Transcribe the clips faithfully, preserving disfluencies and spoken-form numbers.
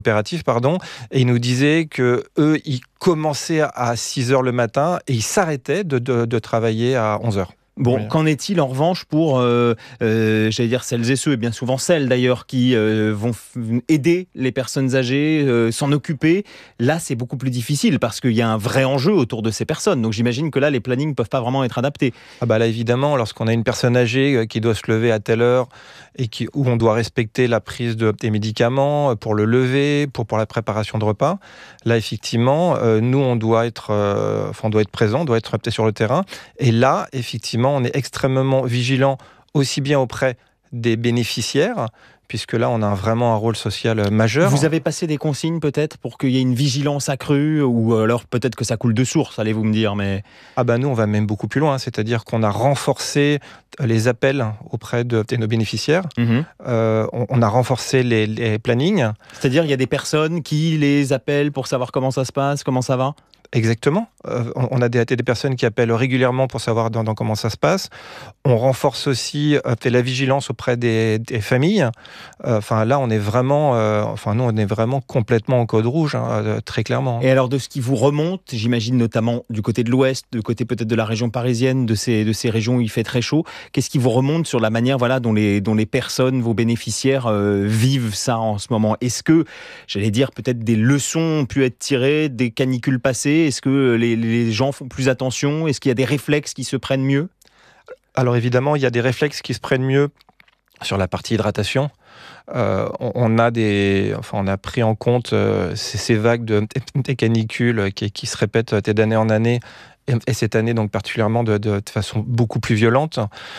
opératif, pardon, et ils nous disaient que eux, ils commençaient à six heures le matin et ils s'arrêtaient de, de, de travailler à onze heures. Bon, Oui. Qu'en est-il en revanche pour, euh, euh, j'allais dire celles et ceux, et bien souvent celles d'ailleurs, qui euh, vont f- aider les personnes âgées, euh, s'en occuper. Là, c'est beaucoup plus difficile parce qu'il y a un vrai enjeu autour de ces personnes. Donc j'imagine que là, les plannings ne peuvent pas vraiment être adaptés. Ah bah là, évidemment, lorsqu'on a une personne âgée qui doit se lever à telle heure et qui, où on doit respecter la prise de, des médicaments pour le lever, pour, pour la préparation de repas, là, effectivement, euh, nous, on doit être, euh, enfin, on doit être présent, on doit être sur le terrain. Et là, effectivement, on est extrêmement vigilant aussi bien auprès des bénéficiaires, puisque là, on a vraiment un rôle social majeur. Vous avez passé des consignes peut-être pour qu'il y ait une vigilance accrue, ou alors peut-être que ça coule de source, allez-vous me dire, mais... Ah bah nous, on va même beaucoup plus loin, c'est-à-dire qu'on a renforcé les appels auprès de, de nos bénéficiaires, Mmh. euh, on, on a renforcé les, les plannings. C'est-à-dire il y a des personnes qui les appellent pour savoir comment ça se passe, comment ça va ? Exactement. Euh, on a des, des personnes qui appellent régulièrement pour savoir dans, dans comment ça se passe. On renforce aussi euh, la vigilance auprès des, des familles. Euh, enfin là, on est vraiment, euh, enfin nous, on est vraiment complètement en code rouge, hein, euh, très clairement. Et alors de ce qui vous remonte, j'imagine notamment du côté de l'Ouest, du côté peut-être de la région parisienne, de ces, de ces régions où il fait très chaud, qu'est-ce qui vous remonte sur la manière voilà, dont, les, dont les personnes, vos bénéficiaires euh, vivent ça en ce moment ? Est-ce que, j'allais dire, peut-être des leçons ont pu être tirées des canicules passées ? Est-ce que les, les gens font plus attention ? Est-ce qu'il y a des réflexes qui se prennent mieux ? Alors évidemment, il y a des réflexes qui se prennent mieux sur la partie hydratation. Euh, on, on a des, enfin, on a pris en compte euh, ces, ces vagues de, de canicules qui, qui se répètent d'année en année, et, et cette année donc particulièrement de, de, de façon beaucoup plus violente.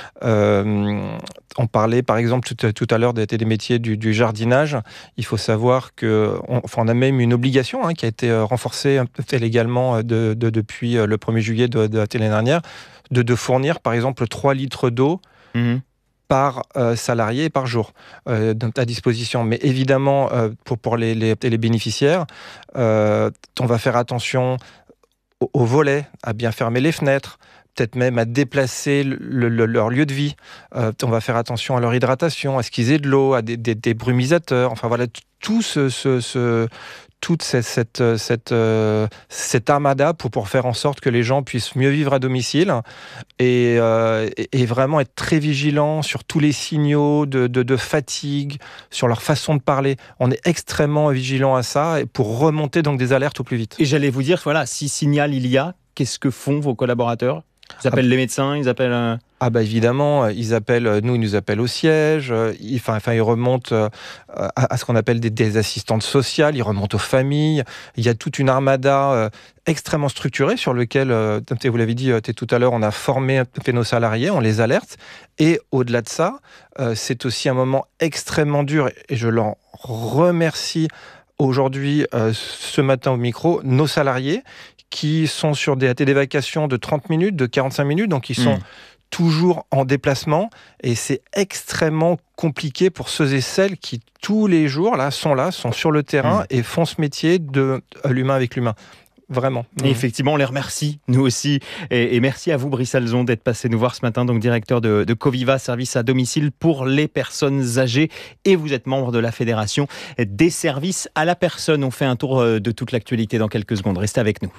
Euh, on parlait par exemple tout, tout à l'heure des, des métiers du, du jardinage. Il faut savoir que, on, enfin, on a même une obligation hein, qui a été renforcée légalement de, de, depuis le premier juillet de, de l'année dernière, de, de fournir par exemple trois litres d'eau. Mmh. par euh, salarié et par jour euh, à disposition. Mais évidemment, euh, pour, pour les, les, les bénéficiaires, euh, on va faire attention au, au volet, à bien fermer les fenêtres, peut-être même à déplacer le, le, leur lieu de vie. Euh, on va faire attention à leur hydratation, à ce qu'ils aient de l'eau, à des, des, des brumisateurs. Enfin voilà, tout ce... ce, ce toute cette, cette, cette, euh, cette armada pour, pour faire en sorte que les gens puissent mieux vivre à domicile et, euh, et vraiment être très vigilants sur tous les signaux de, de, de fatigue, sur leur façon de parler. On est extrêmement vigilant à ça pour remonter donc des alertes au plus vite. Et j'allais vous dire, voilà, si signal il y a, qu'est-ce que font vos collaborateurs ? Ils appellent ah, les médecins, ils appellent... Euh... Ah bah évidemment, ils appellent, nous ils nous appellent au siège, ils, enfin, enfin, ils remontent à, à ce qu'on appelle des, des assistantes sociales, ils remontent aux familles, il y a toute une armada euh, extrêmement structurée sur laquelle, euh, vous l'avez dit tout à l'heure, on a formé nos salariés, on les alerte, et au-delà de ça, euh, c'est aussi un moment extrêmement dur, et je l'en remercie aujourd'hui, euh, ce matin au micro, nos salariés, qui sont sur des, des vacations de trente minutes, de quarante-cinq minutes, donc ils sont... Mmh. toujours en déplacement, et c'est extrêmement compliqué pour ceux et celles qui, tous les jours, là, sont là, sont sur le terrain mmh. et font ce métier de l'humain avec l'humain. Vraiment. Et effectivement, on les remercie, nous aussi. Et, et merci à vous, Brice Alzon, d'être passé nous voir ce matin, donc directeur de, de Coviva, service à domicile pour les personnes âgées. Et vous êtes membre de la Fédération des services à la personne. On fait un tour de toute l'actualité dans quelques secondes. Restez avec nous.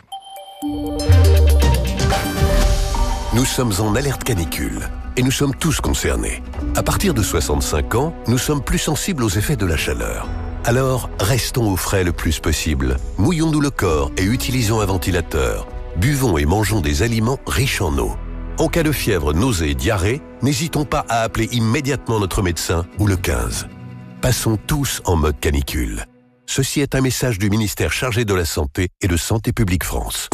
Nous sommes en alerte canicule et nous sommes tous concernés. À partir de soixante-cinq ans, nous sommes plus sensibles aux effets de la chaleur. Alors, restons au frais le plus possible. Mouillons-nous le corps et utilisons un ventilateur. Buvons et mangeons des aliments riches en eau. En cas de fièvre, nausée et diarrhée, n'hésitons pas à appeler immédiatement notre médecin ou le quinze. Passons tous en mode canicule. Ceci est un message du ministère chargé de la Santé et de Santé publique France.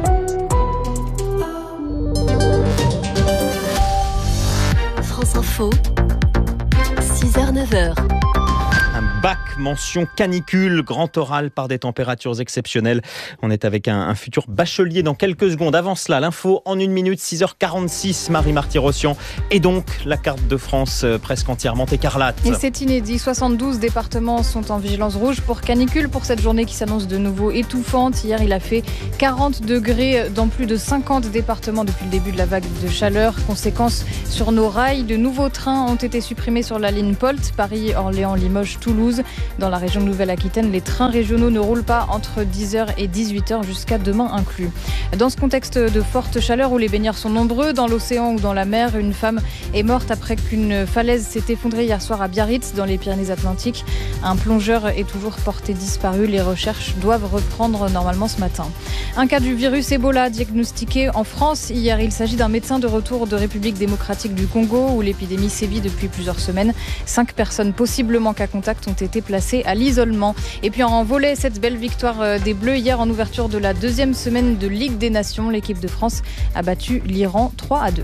France Info, six heures neuf heures. Un bac mention canicule, grand oral par des températures exceptionnelles. On est avec un, un futur bachelier dans quelques secondes. Avant cela, l'info en une minute, six heures quarante-six, Marie Marty-Rossian. Et donc, la carte de France euh, presque entièrement écarlate. Et c'est inédit, soixante-douze départements sont en vigilance rouge pour canicule pour cette journée qui s'annonce de nouveau étouffante. Hier, il a fait quarante degrés dans plus de cinquante départements depuis le début de la vague de chaleur. Conséquence sur nos rails, de nouveaux trains ont été supprimés sur la ligne Polt, Paris, Orléans, Limoges, Toulouse. Toulouse. Dans la région de Nouvelle-Aquitaine, les trains régionaux ne roulent pas entre dix heures et dix-huit heures jusqu'à demain inclus. Dans ce contexte de forte chaleur où les baigneurs sont nombreux, dans l'océan ou dans la mer, une femme est morte après qu'une falaise s'est effondrée hier soir à Biarritz, dans les Pyrénées-Atlantiques. Un plongeur est toujours porté disparu. Les recherches doivent reprendre normalement ce matin. Un cas du virus Ebola diagnostiqué en France hier. Il s'agit d'un médecin de retour de République démocratique du Congo où l'épidémie sévit depuis plusieurs semaines. Cinq personnes possiblement cas contact ont été placées à l'isolement. Et puis en volley, cette belle victoire des Bleus hier en ouverture de la deuxième semaine de Ligue des Nations. L'équipe de France a battu l'Iran trois à deux.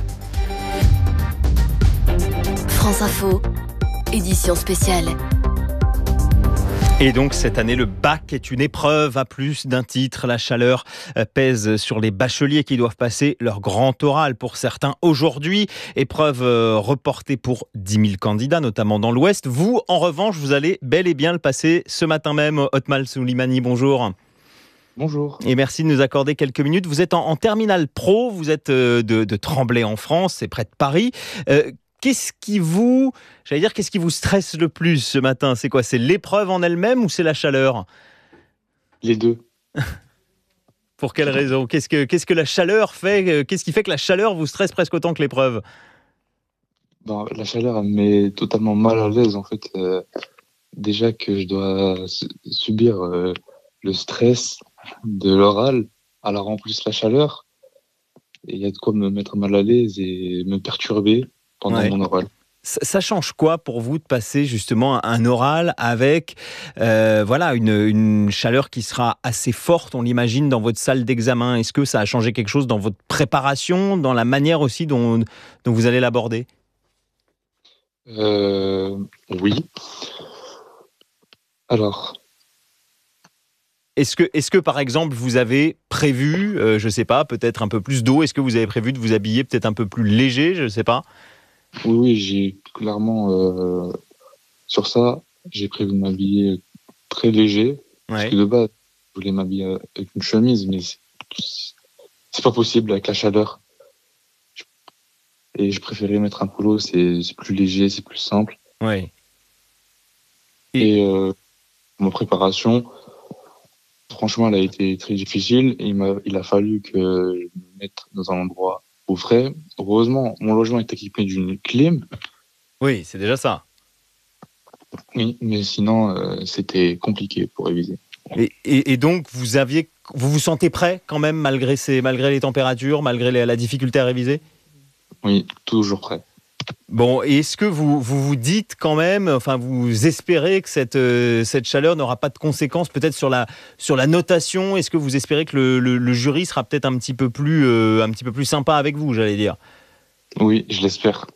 France Info, édition spéciale. Et donc cette année, le bac est une épreuve à plus d'un titre. La chaleur pèse sur les bacheliers qui doivent passer leur grand oral pour certains aujourd'hui. Épreuve reportée pour dix mille candidats, notamment dans l'Ouest. Vous, en revanche, vous allez bel et bien le passer ce matin même. Otman Soulimani, bonjour. Bonjour. Et merci de nous accorder quelques minutes. Vous êtes en, en terminale pro, vous êtes de, de Tremblay en France, c'est près de Paris. Euh, Qu'est-ce qui vous, j'allais dire, qu'est-ce qui vous stresse le plus ce matin ? C'est quoi ? C'est l'épreuve en elle-même ou c'est la chaleur ? Les deux. Pour quelle raison ? Qu'est-ce que, qu'est-ce que la chaleur fait ? Qu'est-ce qui fait que la chaleur vous stresse presque autant que l'épreuve ? Bon, la chaleur elle me met totalement mal à l'aise en fait. Euh, déjà que je dois subir euh, le stress de l'oral, alors en plus la chaleur, il y a de quoi me mettre mal à l'aise et me perturber pendant ouais. mon oral. Ça, ça change quoi pour vous de passer justement un oral avec euh, voilà, une, une chaleur qui sera assez forte, on l'imagine, dans votre salle d'examen ? Est-ce que ça a changé quelque chose dans votre préparation, dans la manière aussi dont, dont vous allez l'aborder ? euh, Oui. Alors... Est-ce que, est-ce que, par exemple, vous avez prévu, euh, je ne sais pas, peut-être un peu plus d'eau ? Est-ce que vous avez prévu de vous habiller peut-être un peu plus léger ? Je ne sais pas. Oui, oui, j'ai clairement, euh, sur ça, j'ai prévu de m'habiller très léger. Ouais. Parce que de base, je voulais m'habiller avec une chemise, mais c'est, c'est pas possible avec la chaleur. Et je préférais mettre un polo, c'est, c'est plus léger, c'est plus simple. Oui. Et, Et euh, ma préparation... Franchement, elle a été très difficile. Il, m'a, il a fallu que je me mette dans un endroit au frais. Heureusement, mon logement est équipé d'une clim. Oui, c'est déjà ça. Oui, mais sinon, euh, c'était compliqué pour réviser. Et, et, et donc, vous aviez, vous vous sentez prêt quand même, malgré, ces, malgré les températures, malgré les, la difficulté à réviser ? Oui, toujours prêt. Bon, et est-ce que vous, vous vous dites quand même, enfin vous espérez que cette, euh, cette chaleur n'aura pas de conséquences peut-être sur la, sur la notation ? Est-ce que vous espérez que le, le, le jury sera peut-être un petit peu plus, euh, un petit peu plus sympa avec vous, j'allais dire ? Oui, je l'espère.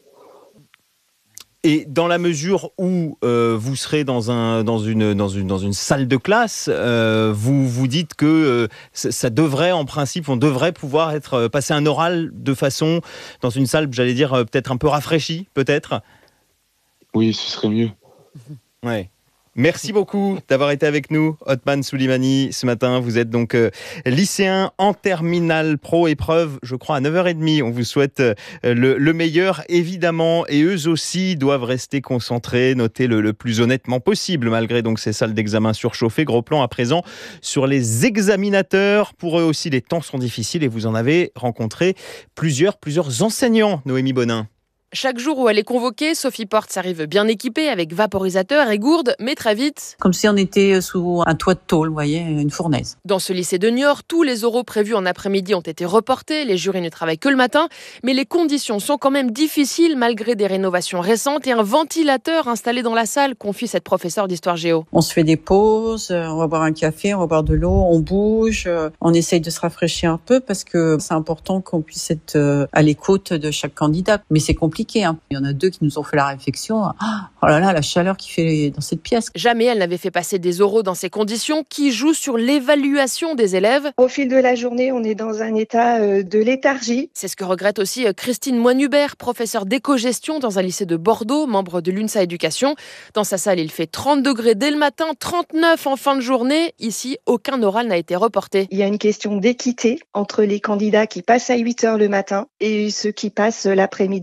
Et dans la mesure où euh, vous serez dans, un, dans, une, dans, une, dans une salle de classe, euh, vous vous dites que euh, ça, ça devrait, en principe, on devrait pouvoir être, euh, passer un oral de façon, dans une salle, j'allais dire, euh, peut-être un peu rafraîchie, peut-être ? Oui, ce serait mieux. Ouais. Merci beaucoup d'avoir été avec nous, Otman Soulimani. Ce matin, vous êtes donc euh, lycéen en terminale pro, épreuve, je crois, à neuf heures trente. On vous souhaite euh, le, le meilleur, évidemment. Et eux aussi doivent rester concentrés, noter le, le plus honnêtement possible, malgré donc ces salles d'examen surchauffées. Gros plan à présent sur les examinateurs. Pour eux aussi, les temps sont difficiles et vous en avez rencontré plusieurs, plusieurs enseignants, Noémie Bonin. Chaque jour où elle est convoquée, Sophie Portes arrive bien équipée avec vaporisateur et gourde, mais très vite... Comme si on était sous un toit de tôle, vous voyez, une fournaise. Dans ce lycée de Niort, tous les oraux prévus en après-midi ont été reportés, les jurys ne travaillent que le matin, mais les conditions sont quand même difficiles malgré des rénovations récentes et un ventilateur installé dans la salle, confie cette professeure d'histoire géo. On se fait des pauses, on va boire un café, on va boire de l'eau, on bouge, on essaye de se rafraîchir un peu parce que c'est important qu'on puisse être à l'écoute de chaque candidat, mais c'est compliqué. Il y en a deux qui nous ont fait la réflexion. Oh là là, la chaleur qu'il fait dans cette pièce. Jamais elle n'avait fait passer des oraux dans ces conditions qui jouent sur l'évaluation des élèves. Au fil de la journée, on est dans un état de léthargie. C'est ce que regrette aussi Christine Moine-Hubert, professeure d'éco-gestion dans un lycée de Bordeaux, membre de l'UNSA Éducation. Dans sa salle, il fait trente degrés dès le matin, trente-neuf en fin de journée. Ici, aucun oral n'a été reporté. Il y a une question d'équité entre les candidats qui passent à huit heures le matin et ceux qui passent l'après-midi à seize heures.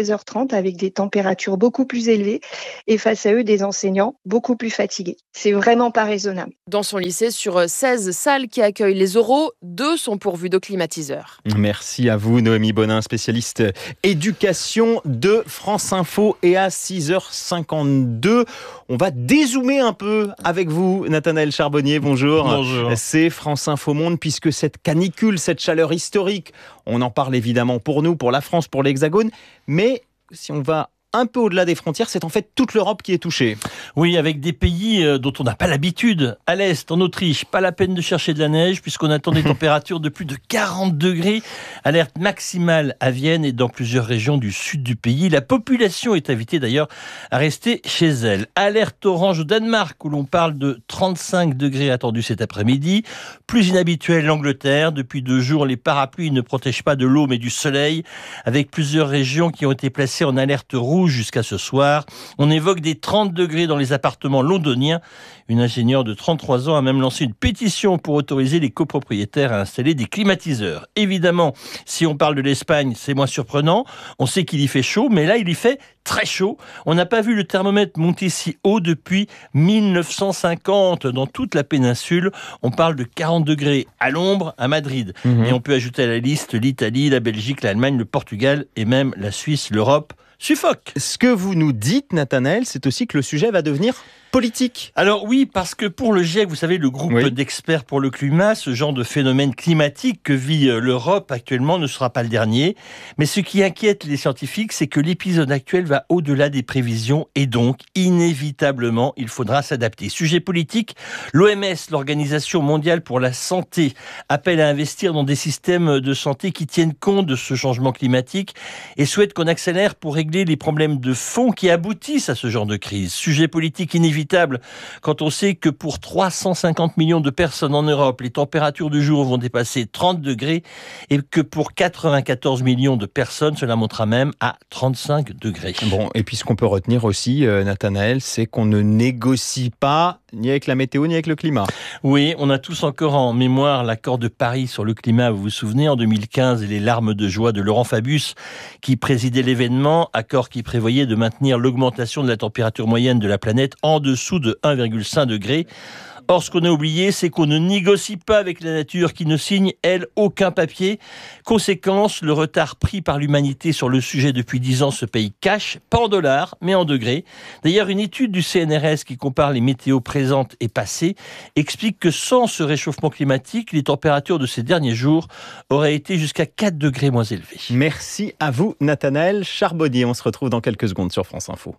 treize heures trente avec des températures beaucoup plus élevées et face à eux des enseignants beaucoup plus fatigués. C'est vraiment pas raisonnable. Dans son lycée, sur seize salles qui accueillent les oraux, deux sont pourvues de climatiseurs. Merci à vous Noémie Bonin, spécialiste éducation de France Info. Et à six heures cinquante-deux, on va dézoomer un peu avec vous, Nathanaël Charbonnier, bonjour. Bonjour. C'est France Info Monde, puisque cette canicule, cette chaleur historique, on en parle évidemment pour nous, pour la France, pour l'Hexagone, mais si on va un peu au-delà des frontières, c'est en fait toute l'Europe qui est touchée. Oui, avec des pays dont on n'a pas l'habitude. À l'Est, en Autriche, pas la peine de chercher de la neige puisqu'on attend des températures de plus de quarante degrés. Alerte maximale à Vienne et dans plusieurs régions du sud du pays. La population est invitée d'ailleurs à rester chez elle. Alerte orange au Danemark où l'on parle de trente-cinq degrés attendus cet après-midi. Plus inhabituel, l'Angleterre. Depuis deux jours, les parapluies ne protègent pas de l'eau mais du soleil. Avec plusieurs régions qui ont été placées en alerte rouge jusqu'à ce soir. On évoque des trente degrés dans les appartements londoniens. Une ingénieure de trente-trois ans a même lancé une pétition pour autoriser les copropriétaires à installer des climatiseurs. Évidemment, si on parle de l'Espagne, c'est moins surprenant. On sait qu'il y fait chaud, mais là, il y fait très chaud. On n'a pas vu le thermomètre monter si haut depuis mille neuf cent cinquante. Dans toute la péninsule, on parle de quarante degrés à l'ombre à Madrid. Mmh. Et on peut ajouter à la liste l'Italie, la Belgique, l'Allemagne, le Portugal et même la Suisse, l'Europe suffoque. Ce que vous nous dites, Nathanaël, c'est aussi que le sujet va devenir politique. Alors oui, parce que pour le GIEC, vous savez, le groupe oui. d'experts pour le climat, ce genre de phénomène climatique que vit l'Europe actuellement ne sera pas le dernier. Mais ce qui inquiète les scientifiques, c'est que l'épisode actuel va au-delà des prévisions et donc, inévitablement, il faudra s'adapter. Sujet politique, l'O M S, l'Organisation mondiale pour la santé, appelle à investir dans des systèmes de santé qui tiennent compte de ce changement climatique et souhaite qu'on accélère pour régler les problèmes de fond qui aboutissent à ce genre de crise. Sujet politique inévitable quand on sait que pour trois cent cinquante millions de personnes en Europe, les températures du jour vont dépasser trente degrés et que pour quatre-vingt-quatorze millions de personnes, cela montera même à trente-cinq degrés. Bon, et puis ce qu'on peut retenir aussi, euh, Nathanaël, c'est qu'on ne négocie pas ni avec la météo ni avec le climat. Oui, on a tous encore en mémoire l'accord de Paris sur le climat, vous vous souvenez, en deux mille quinze, et les larmes de joie de Laurent Fabius qui présidait l'événement, accord qui prévoyait de maintenir l'augmentation de la température moyenne de la planète en dessous de un virgule cinq degré. Or, ce qu'on a oublié, c'est qu'on ne négocie pas avec la nature qui ne signe, elle, aucun papier. Conséquence, le retard pris par l'humanité sur le sujet depuis dix ans se paye cash, pas en dollars, mais en degrés. D'ailleurs, une étude du C N R S qui compare les météos présentes et passées explique que sans ce réchauffement climatique, les températures de ces derniers jours auraient été jusqu'à quatre degrés moins élevées. Merci à vous, Nathanaël Charbonnier. On se retrouve dans quelques secondes sur France Info.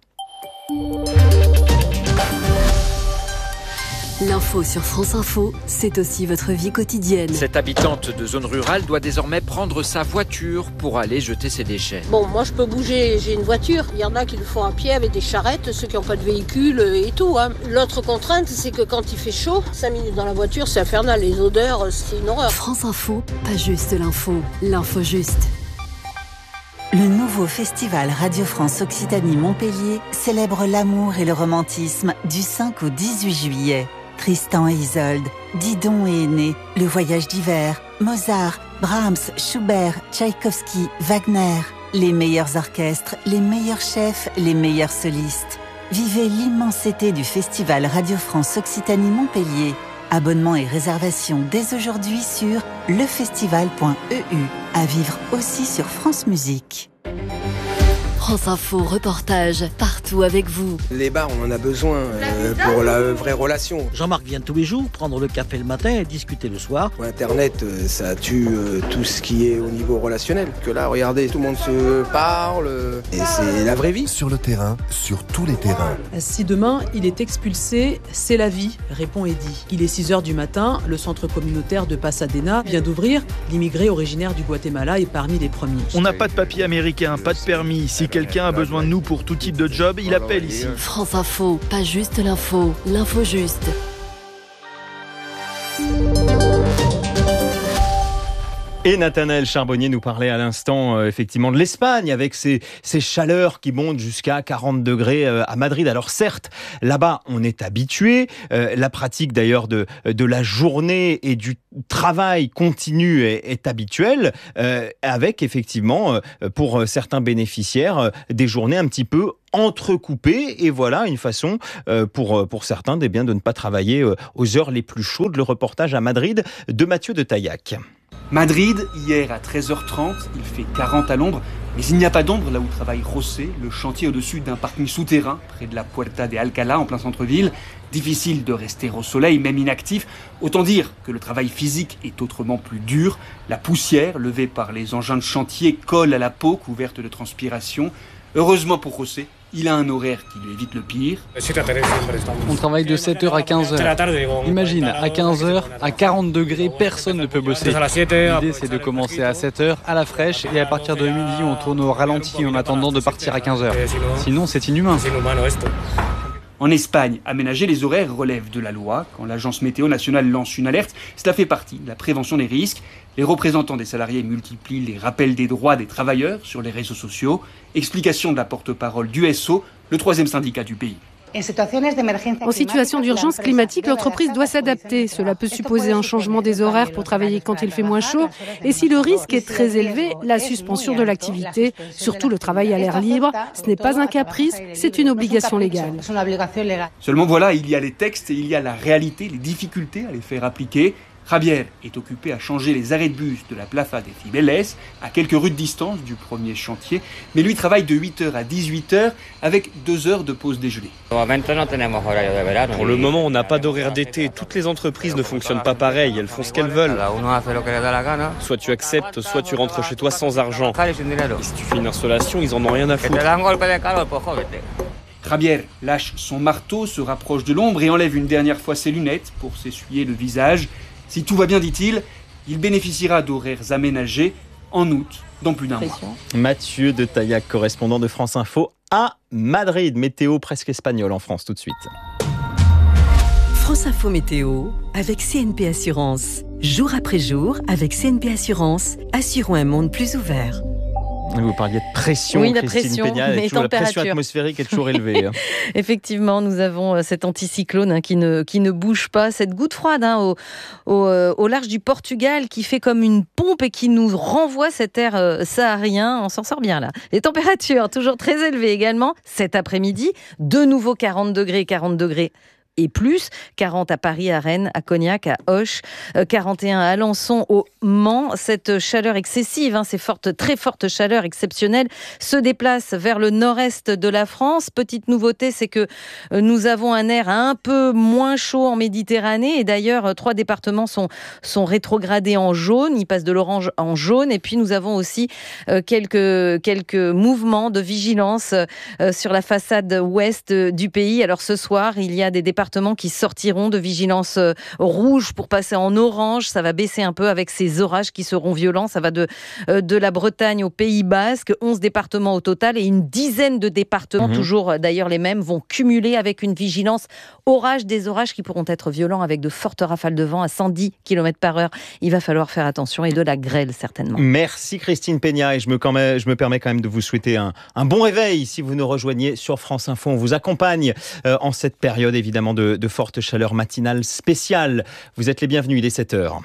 L'info sur France Info, c'est aussi votre vie quotidienne. Cette habitante de zone rurale doit désormais prendre sa voiture pour aller jeter ses déchets. Bon, moi je peux bouger, j'ai une voiture. Il y en a qui le font à pied avec des charrettes, ceux qui n'ont pas de véhicule et tout. Hein. L'autre contrainte, c'est que quand il fait chaud, cinq minutes dans la voiture, c'est infernal. Les odeurs, c'est une horreur. France Info, pas juste l'info, l'info juste. Le nouveau festival Radio France Occitanie Montpellier célèbre l'amour et le romantisme du cinq au dix-huit juillet. Tristan et Isolde, Didon et Aîné, Le Voyage d'hiver, Mozart, Brahms, Schubert, Tchaïkovski, Wagner. Les meilleurs orchestres, les meilleurs chefs, les meilleurs solistes. Vivez l'immensité du festival Radio France Occitanie Montpellier. Abonnements et réservations dès aujourd'hui sur lefestival point e u. À vivre aussi sur France Musique. France Info, reportage, partout avec vous. Les bars, on en a besoin euh, pour la vraie relation. Jean-Marc vient tous les jours prendre le café le matin et discuter le soir. Internet, euh, ça tue euh, tout ce qui est au niveau relationnel. Que là, regardez, tout le monde se parle, euh, et c'est la vraie vie. Sur le terrain, sur tous les terrains. Si demain, il est expulsé, c'est la vie, répond Eddy. Il est six heures du matin, le centre communautaire de Pasadena vient d'ouvrir. L'immigré originaire du Guatemala est parmi les premiers. On n'a pas de papier américain, pas de permis. Si quelqu'un a besoin de nous pour tout type de job, il appelle ici. France Info, pas juste l'info, l'info juste. Et Nathanaël Charbonnier nous parlait à l'instant euh, effectivement de l'Espagne avec ces, ces chaleurs qui montent jusqu'à quarante degrés euh, à Madrid. Alors certes, là-bas on est habitué. Euh, la pratique d'ailleurs de, de la journée et du travail continu est, est habituelle euh, avec effectivement euh, pour certains bénéficiaires euh, des journées un petit peu entrecoupées. Et voilà une façon euh, pour, pour certains eh bien, de ne pas travailler euh, aux heures les plus chaudes. Le reportage à Madrid de Mathieu de Taillac. Madrid, hier à treize heures trente, il fait quarante à l'ombre, mais il n'y a pas d'ombre là où travaille José, le chantier au-dessus d'un parking souterrain, près de la Puerta de Alcalá, en plein centre-ville. Difficile de rester au soleil, même inactif. Autant dire que le travail physique est autrement plus dur. La poussière, levée par les engins de chantier, colle à la peau, couverte de transpiration. Heureusement pour José, il a un horaire qui lui évite le pire. On travaille de sept heures à quinze heures. Imagine, à quinze heures, à quarante degrés, personne ne peut bosser. L'idée, c'est de commencer à sept heures, à la fraîche, et à partir de midi, on tourne au ralenti en attendant de partir à quinze heures. Sinon, c'est inhumain. En Espagne, aménager les horaires relève de la loi. Quand l'agence météo nationale lance une alerte, cela fait partie de la prévention des risques. Les représentants des salariés multiplient les rappels des droits des travailleurs sur les réseaux sociaux. Explication de la porte-parole d'U S O, le troisième syndicat du pays. En situation d'urgence climatique, l'entreprise doit s'adapter. Cela peut supposer un changement des horaires pour travailler quand il fait moins chaud. Et si le risque est très élevé, la suspension de l'activité, surtout le travail à l'air libre. Ce n'est pas un caprice, c'est une obligation légale. Seulement voilà, il y a les textes et il y a la réalité, les difficultés à les faire appliquer. Javier est occupé à changer les arrêts de bus de la Plaza de Cibeles, à quelques rues de distance du premier chantier, mais lui travaille de huit heures à dix-huit heures avec deux heures de pause déjeuner. Pour le moment, on n'a pas d'horaire d'été. Toutes les entreprises ne fonctionnent pas pareil, elles font ce qu'elles veulent. Soit tu acceptes, soit tu rentres chez toi sans argent. Et si tu fais une installation, ils en ont rien à foutre. Javier lâche son marteau, se rapproche de l'ombre et enlève une dernière fois ses lunettes pour s'essuyer le visage. Si tout va bien, dit-il, il bénéficiera d'horaires aménagés en août, dans plus d'un mois. Mathieu de Taillac, correspondant de France Info à Madrid. Météo presque espagnole en France tout de suite. France Info Météo avec C N P Assurance. Jour après jour, avec C N P Assurance, assurons un monde plus ouvert. Vous parliez de pression, oui, la Christine pression, Peña, mais toujours, la pression température. atmosphérique est toujours élevée. Effectivement, nous avons cet anticyclone hein, qui, ne, qui ne bouge pas, cette goutte froide hein, au, au, au large du Portugal qui fait comme une pompe et qui nous renvoie cet air euh, saharien. On s'en sort bien là. Les températures toujours très élevées également cet après-midi. De nouveau quarante degrés, quarante degrés. Et plus, quarante à Paris, à Rennes, à Cognac, à Auch, quarante et un à Alençon, au Mans. Cette chaleur excessive, hein, ces fortes, très fortes chaleurs exceptionnelles se déplacent vers le nord-est de la France. Petite nouveauté, c'est que nous avons un air un peu moins chaud en Méditerranée. Et d'ailleurs, trois départements sont, sont rétrogradés en jaune. Ils passent de l'orange en jaune. Et puis, nous avons aussi quelques, quelques mouvements de vigilance sur la façade ouest du pays. Alors, ce soir, il y a des départements qui sortiront de vigilance rouge pour passer en orange. Ça va baisser un peu avec ces orages qui seront violents. Ça va de, de la Bretagne au Pays Basque. onze départements au total et une dizaine de départements, mmh. toujours d'ailleurs les mêmes, vont cumuler avec une vigilance orage. Des orages qui pourront être violents avec de fortes rafales de vent à cent dix kilomètres par heure. Il va falloir faire attention et de la grêle certainement. Merci Christine Peña et je me, quand même, je me permets quand même de vous souhaiter un, un bon réveil si vous nous rejoignez sur France Info. On vous accompagne euh, en cette période évidemment de, de forte chaleur matinale spéciale. Vous êtes les bienvenus, il est sept heures.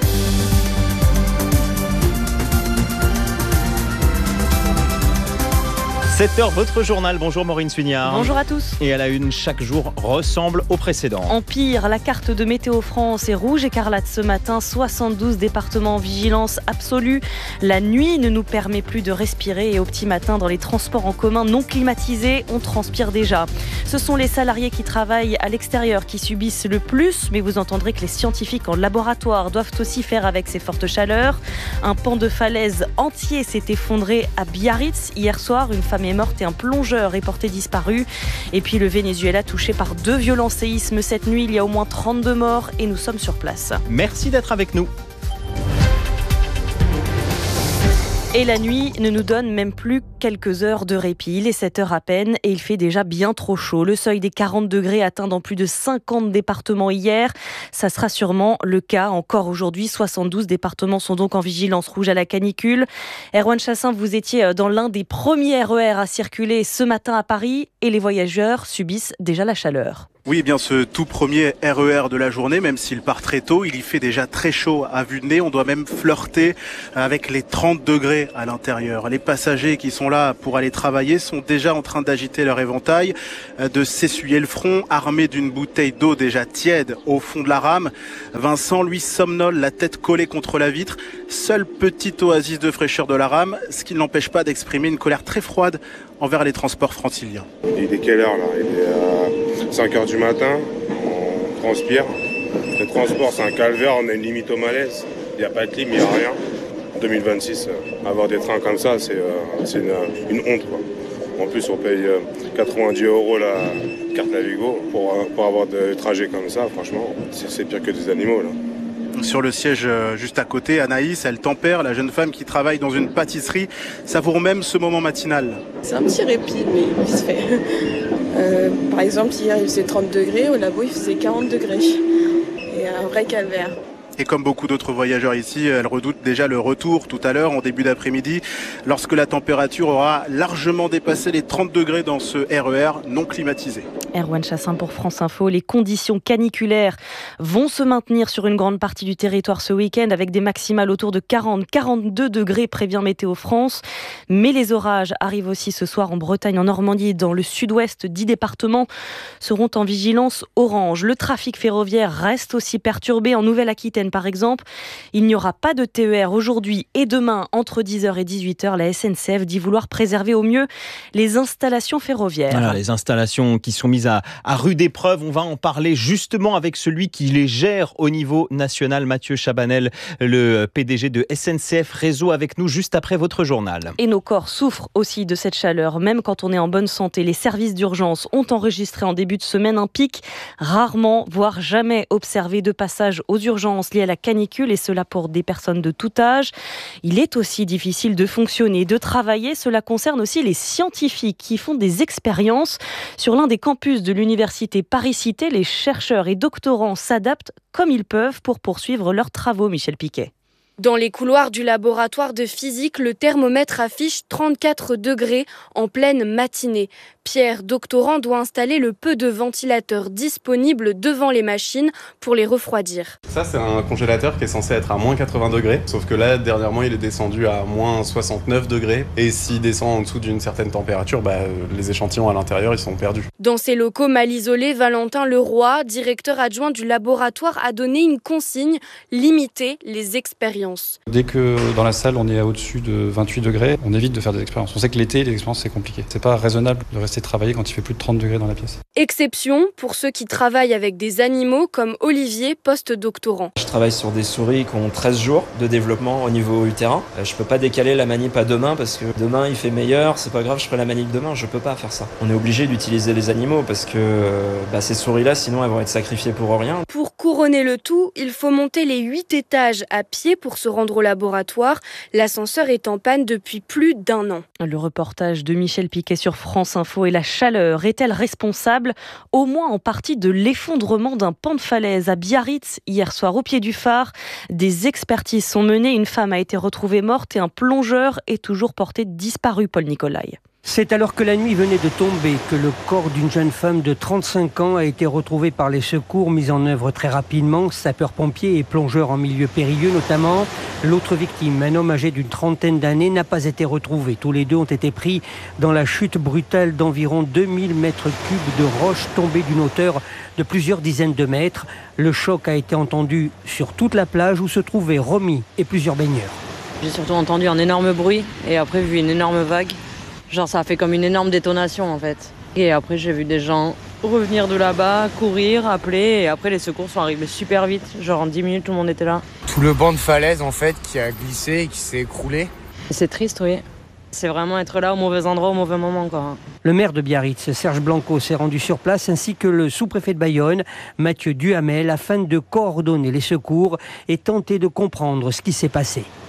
sept heures, votre journal. Bonjour Maureen Suignard. Bonjour à tous. Et à la une, chaque jour ressemble au précédent. Empire, la carte de Météo France est rouge écarlate ce matin. soixante-douze départements en vigilance absolue. La nuit ne nous permet plus de respirer et au petit matin, dans les transports en commun non climatisés, on transpire déjà. Ce sont les salariés qui travaillent à l'extérieur qui subissent le plus, mais vous entendrez que les scientifiques en laboratoire doivent aussi faire avec ces fortes chaleurs. Un pan de falaise entier s'est effondré à Biarritz hier soir. Une femme est morte et un plongeur est porté disparu. Et puis le Venezuela touché par deux violents séismes cette nuit. Il y a au moins trente-deux morts et nous sommes sur place. Merci d'être avec nous. Et la nuit ne nous donne même plus Quelques heures de répit, il est sept heures à peine et il fait déjà bien trop chaud. Le seuil des quarante degrés atteint dans plus de cinquante départements hier. Ça sera sûrement le cas encore aujourd'hui. soixante-douze départements sont donc en vigilance rouge à la canicule. Erwan Chassin, vous étiez dans l'un des premiers R E R à circuler ce matin à Paris et les voyageurs subissent déjà la chaleur. Oui, eh bien ce tout premier R E R de la journée, même s'il part très tôt, il y fait déjà très chaud à vue de nez. On doit même flirter avec les trente degrés à l'intérieur. Les passagers qui sont là pour aller travailler sont déjà en train d'agiter leur éventail, de s'essuyer le front, armés d'une bouteille d'eau déjà tiède au fond de la rame. Vincent, lui, somnole, la tête collée contre la vitre. Seule petite oasis de fraîcheur de la rame, ce qui ne l'empêche pas d'exprimer une colère très froide envers les transports franciliens. Il est quelle heure là? Il est à cinq heures du matin, on transpire. Les transports, c'est un calvaire, on a une limite au malaise. Il n'y a pas de clim, il n'y a rien. En deux mille vingt-six, avoir des trains comme ça, c'est, euh, c'est une, une honte, quoi. En plus, on paye euh, quatre-vingt-dix euros la carte Navigo pour, euh, pour avoir des trajets comme ça. Franchement, c'est, c'est pire que des animaux, là. Sur le siège juste à côté, Anaïs, elle tempère, la jeune femme qui travaille dans une pâtisserie, savoure même ce moment matinal. C'est un petit répit, mais il se fait. Euh, par exemple, hier il faisait trente degrés, au labo il faisait quarante degrés. Et un vrai calvaire. Et comme beaucoup d'autres voyageurs ici, elle redoute déjà le retour tout à l'heure, en début d'après-midi, lorsque la température aura largement dépassé les trente degrés dans ce R E R non climatisé. Erwan Chassin pour France Info. Les conditions caniculaires vont se maintenir sur une grande partie du territoire ce week-end avec des maximales autour de quarante à quarante-deux degrés, prévient Météo France. Mais les orages arrivent aussi ce soir en Bretagne, en Normandie et dans le sud-ouest. dix départements seront en vigilance orange. Le trafic ferroviaire reste aussi perturbé en Nouvelle-Aquitaine. Par exemple, il n'y aura pas de T E R aujourd'hui et demain entre dix heures et dix-huit heures. La S N C F dit vouloir préserver au mieux les installations ferroviaires. Alors, les installations qui sont mises à, à rude épreuve, on va en parler justement avec celui qui les gère au niveau national, Mathieu Chabanel, le P D G de S N C F Réseau, avec nous juste après votre journal. Et nos corps souffrent aussi de cette chaleur, même quand on est en bonne santé. Les services d'urgence ont enregistré en début de semaine un pic rarement, voire jamais observé de passage aux urgences à la canicule, et cela pour des personnes de tout âge. Il est aussi difficile de fonctionner, de travailler. Cela concerne aussi les scientifiques qui font des expériences. Sur l'un des campus de l'université Paris-Cité, les chercheurs et doctorants s'adaptent comme ils peuvent pour poursuivre leurs travaux. Michel Piquet. Dans les couloirs du laboratoire de physique, le thermomètre affiche trente-quatre degrés en pleine matinée. Pierre, doctorant, doit installer le peu de ventilateurs disponibles devant les machines pour les refroidir. Ça, c'est un congélateur qui est censé être à moins quatre-vingts degrés. Sauf que là, dernièrement, il est descendu à moins soixante-neuf degrés. Et s'il descend en dessous d'une certaine température, bah, les échantillons à l'intérieur, ils sont perdus. Dans ces locaux mal isolés, Valentin Leroy, directeur adjoint du laboratoire, a donné une consigne: limiter les expériences. Dès que dans la salle, on est au-dessus de vingt-huit degrés, on évite de faire des expériences. On sait que l'été, les expériences, c'est compliqué. C'est pas raisonnable de rester travailler quand il fait plus de trente degrés dans la pièce. Exception pour ceux qui travaillent avec des animaux comme Olivier, post-doctorant. Je travaille sur des souris qui ont treize jours de développement au niveau utérin. Je peux pas décaler la manip à demain parce que demain il fait meilleur, c'est pas grave, je ferai la manip demain, je peux pas faire ça. On est obligé d'utiliser les animaux parce que bah, ces souris-là, sinon elles vont être sacrifiées pour rien. Pour couronner le tout, il faut monter les huit étages à pied pour se rendre au laboratoire. L'ascenseur est en panne depuis plus d'un an. Le reportage de Michel Piquet sur France Info. Et la chaleur est-elle responsable, au moins en partie, de l'effondrement d'un pan de falaise à Biarritz hier soir au pied du phare? Des expertises sont menées. Une femme a été retrouvée morte et un plongeur est toujours porté disparu. Paul Nicolai. C'est alors que la nuit venait de tomber que le corps d'une jeune femme de trente-cinq ans a été retrouvé par les secours mis en œuvre très rapidement, sapeurs-pompiers et plongeurs en milieu périlleux notamment. L'autre victime, un homme âgé d'une trentaine d'années, n'a pas été retrouvé. Tous les deux ont été pris dans la chute brutale d'environ deux mille mètres cubes de roches tombées d'une hauteur de plusieurs dizaines de mètres. Le choc a été entendu sur toute la plage où se trouvaient Romy et plusieurs baigneurs. J'ai surtout entendu un énorme bruit et après vu une énorme vague. Genre ça a fait comme une énorme détonation en fait. Et après j'ai vu des gens revenir de là-bas, courir, appeler, et après les secours sont arrivés super vite. Genre en dix minutes tout le monde était là. Tout le banc de falaise en fait qui a glissé et qui s'est écroulé. C'est triste, oui. C'est vraiment être là au mauvais endroit, au mauvais moment quoi. Le maire de Biarritz, Serge Blanco, s'est rendu sur place ainsi que le sous-préfet de Bayonne, Mathieu Duhamel, afin de coordonner les secours et tenter de comprendre ce qui s'est passé.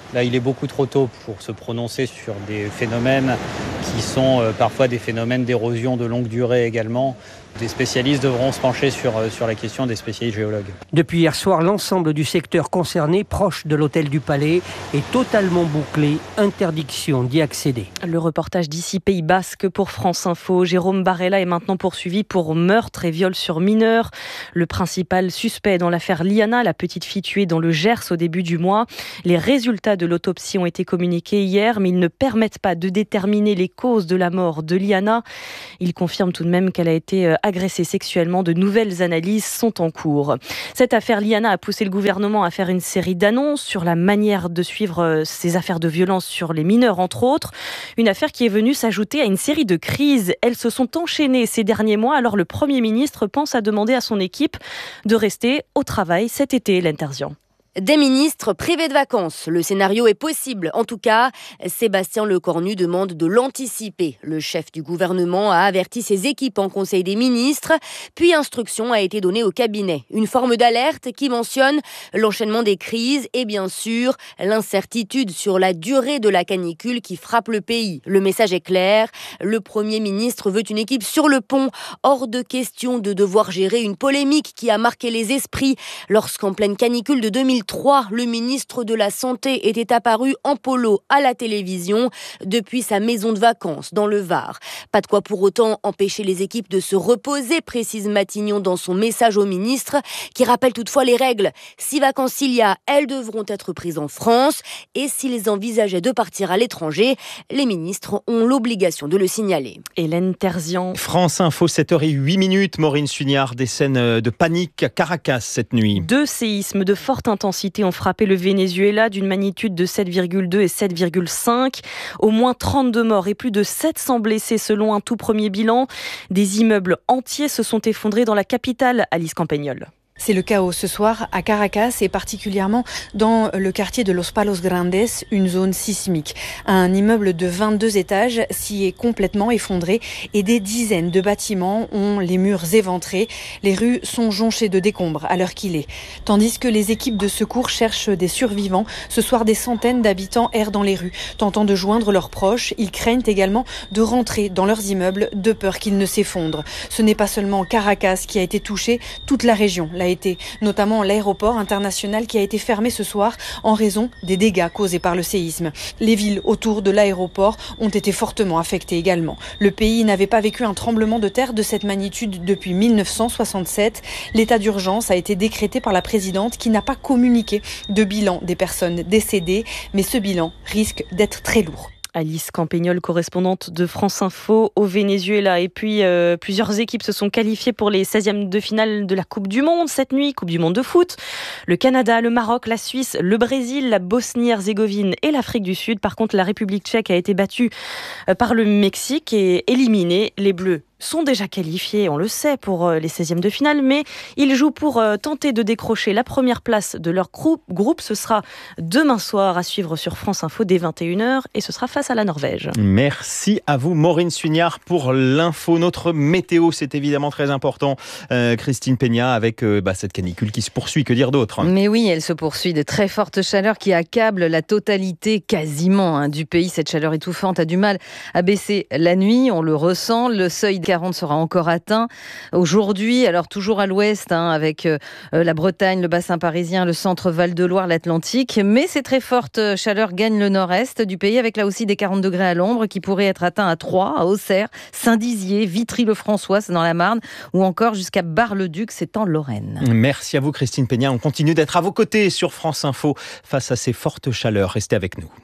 Là, il est beaucoup trop tôt pour se prononcer sur des phénomènes qui sont euh, parfois des phénomènes d'érosion de longue durée également. Des spécialistes devront se pencher sur, sur la question, des spécialistes géologues. Depuis hier soir, l'ensemble du secteur concerné, proche de l'hôtel du Palais, est totalement bouclé. Interdiction d'y accéder. Le reportage d'ici Pays Basque pour France Info. Jérôme Barella est maintenant poursuivi pour meurtre et viol sur mineur. Le principal suspect dans l'affaire Liana, la petite fille tuée dans le Gers au début du mois. Les résultats de l'autopsie ont été communiqués hier, mais ils ne permettent pas de déterminer les causes de la mort de Liana. Il confirme tout de même qu'elle a été agressée sexuellement. De nouvelles analyses sont en cours. Cette affaire Liana a poussé le gouvernement à faire une série d'annonces sur la manière de suivre ces affaires de violence sur les mineurs, entre autres. Une affaire qui est venue s'ajouter à une série de crises. Elles se sont enchaînées ces derniers mois, alors le Premier ministre pense à demander à son équipe de rester au travail cet été, Hélène Terzian. Des ministres privés de vacances. Le scénario est possible. En tout cas, Sébastien Lecornu demande de l'anticiper. Le chef du gouvernement a averti ses équipes en Conseil des ministres, puis instruction a été donnée au cabinet. Une forme d'alerte qui mentionne l'enchaînement des crises et bien sûr l'incertitude sur la durée de la canicule qui frappe le pays. Le message est clair. Le Premier ministre veut une équipe sur le pont. Hors de question de devoir gérer une polémique qui a marqué les esprits lorsqu'en pleine canicule de deux mille trois, le ministre de la Santé était apparu en polo à la télévision depuis sa maison de vacances dans le Var. Pas de quoi pour autant empêcher les équipes de se reposer, précise Matignon dans son message au ministre, qui rappelle toutefois les règles. Si vacances il y a, elles devront être prises en France et s'ils envisageaient de partir à l'étranger, les ministres ont l'obligation de le signaler. Hélène Terzian. France Info, sept heures zéro huit minutes. Maureen Sugnard, des scènes de panique à Caracas cette nuit. Deux séismes de forte intensité ont frappé le Venezuela d'une magnitude de sept virgule deux et sept virgule cinq. Au moins trente-deux morts et plus de sept cents blessés selon un tout premier bilan. Des immeubles entiers se sont effondrés dans la capitale, Alice Campagnol. C'est le chaos ce soir à Caracas et particulièrement dans le quartier de Los Palos Grandes, une zone sismique. Un immeuble de vingt-deux étages s'y est complètement effondré et des dizaines de bâtiments ont les murs éventrés. Les rues sont jonchées de décombres à l'heure qu'il est. Tandis que les équipes de secours cherchent des survivants, ce soir des centaines d'habitants errent dans les rues, tentant de joindre leurs proches. Ils craignent également de rentrer dans leurs immeubles de peur qu'ils ne s'effondrent. Ce n'est pas seulement Caracas qui a été touché, toute la région l'a été, notamment l'aéroport international qui a été fermé ce soir en raison des dégâts causés par le séisme. Les villes autour de l'aéroport ont été fortement affectées également. Le pays n'avait pas vécu un tremblement de terre de cette magnitude depuis mille neuf cent soixante-sept. L'état d'urgence a été décrété par la présidente qui n'a pas communiqué de bilan des personnes décédées, mais ce bilan risque d'être très lourd. Alice Campagnol, correspondante de France Info au Venezuela. Et puis, euh, plusieurs équipes se sont qualifiées pour les seizièmes de finale de la Coupe du Monde cette nuit, Coupe du Monde de foot. Le Canada, le Maroc, la Suisse, le Brésil, la Bosnie-Herzégovine et l'Afrique du Sud. Par contre, la République tchèque a été battue par le Mexique et éliminée. Les Bleus sont déjà qualifiés, on le sait, pour les seizièmes de finale, mais ils jouent pour tenter de décrocher la première place de leur groupe. groupe. Ce sera demain soir à suivre sur France Info dès vingt et une heures et ce sera face à la Norvège. Merci à vous, Maureen Sugnard, pour l'info. Notre météo, c'est évidemment très important. Euh, Christine Peña, avec euh, bah, cette canicule qui se poursuit, que dire d'autre ? Mais oui, elle se poursuit. De très fortes chaleurs qui accablent la totalité quasiment hein, du pays. Cette chaleur étouffante a du mal à baisser la nuit, on le ressent. Le seuil quarante sera encore atteint aujourd'hui, alors toujours à l'ouest hein, avec euh, la Bretagne, le bassin parisien, le centre Val-de-Loire, l'Atlantique, mais ces très fortes chaleurs gagnent le nord-est du pays avec là aussi des quarante degrés à l'ombre qui pourraient être atteints à Troyes, à Auxerre, Saint-Dizier, Vitry-le-François, c'est dans la Marne, ou encore jusqu'à Bar-le-Duc, c'est en Lorraine. Merci à vous Christine Peña, on continue d'être à vos côtés sur France Info face à ces fortes chaleurs, restez avec nous.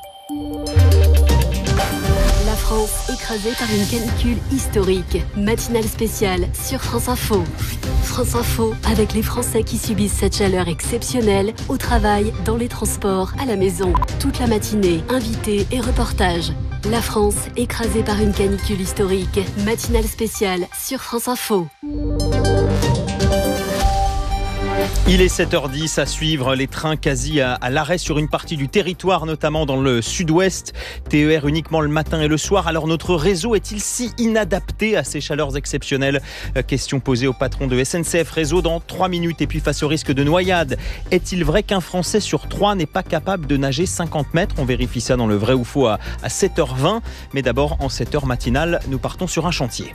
La France écrasée par une canicule historique. Matinale spéciale sur France Info. France Info avec les Français qui subissent cette chaleur exceptionnelle au travail, dans les transports, à la maison. Toute la matinée, invités et reportages. La France écrasée par une canicule historique. Matinale spéciale sur France Info. Il est sept heures dix, à suivre les trains quasi à, à l'arrêt sur une partie du territoire, notamment dans le sud-ouest. T E R uniquement le matin et le soir. Alors notre réseau est-il si inadapté à ces chaleurs exceptionnelles ? Question posée au patron de S N C F Réseau dans trois minutes. Et puis face au risque de noyade, est-il vrai qu'un Français sur trois n'est pas capable de nager cinquante mètres ? On vérifie ça dans le vrai ou faux à, à sept heures vingt. Mais d'abord, en cette heure matinale, nous partons sur un chantier.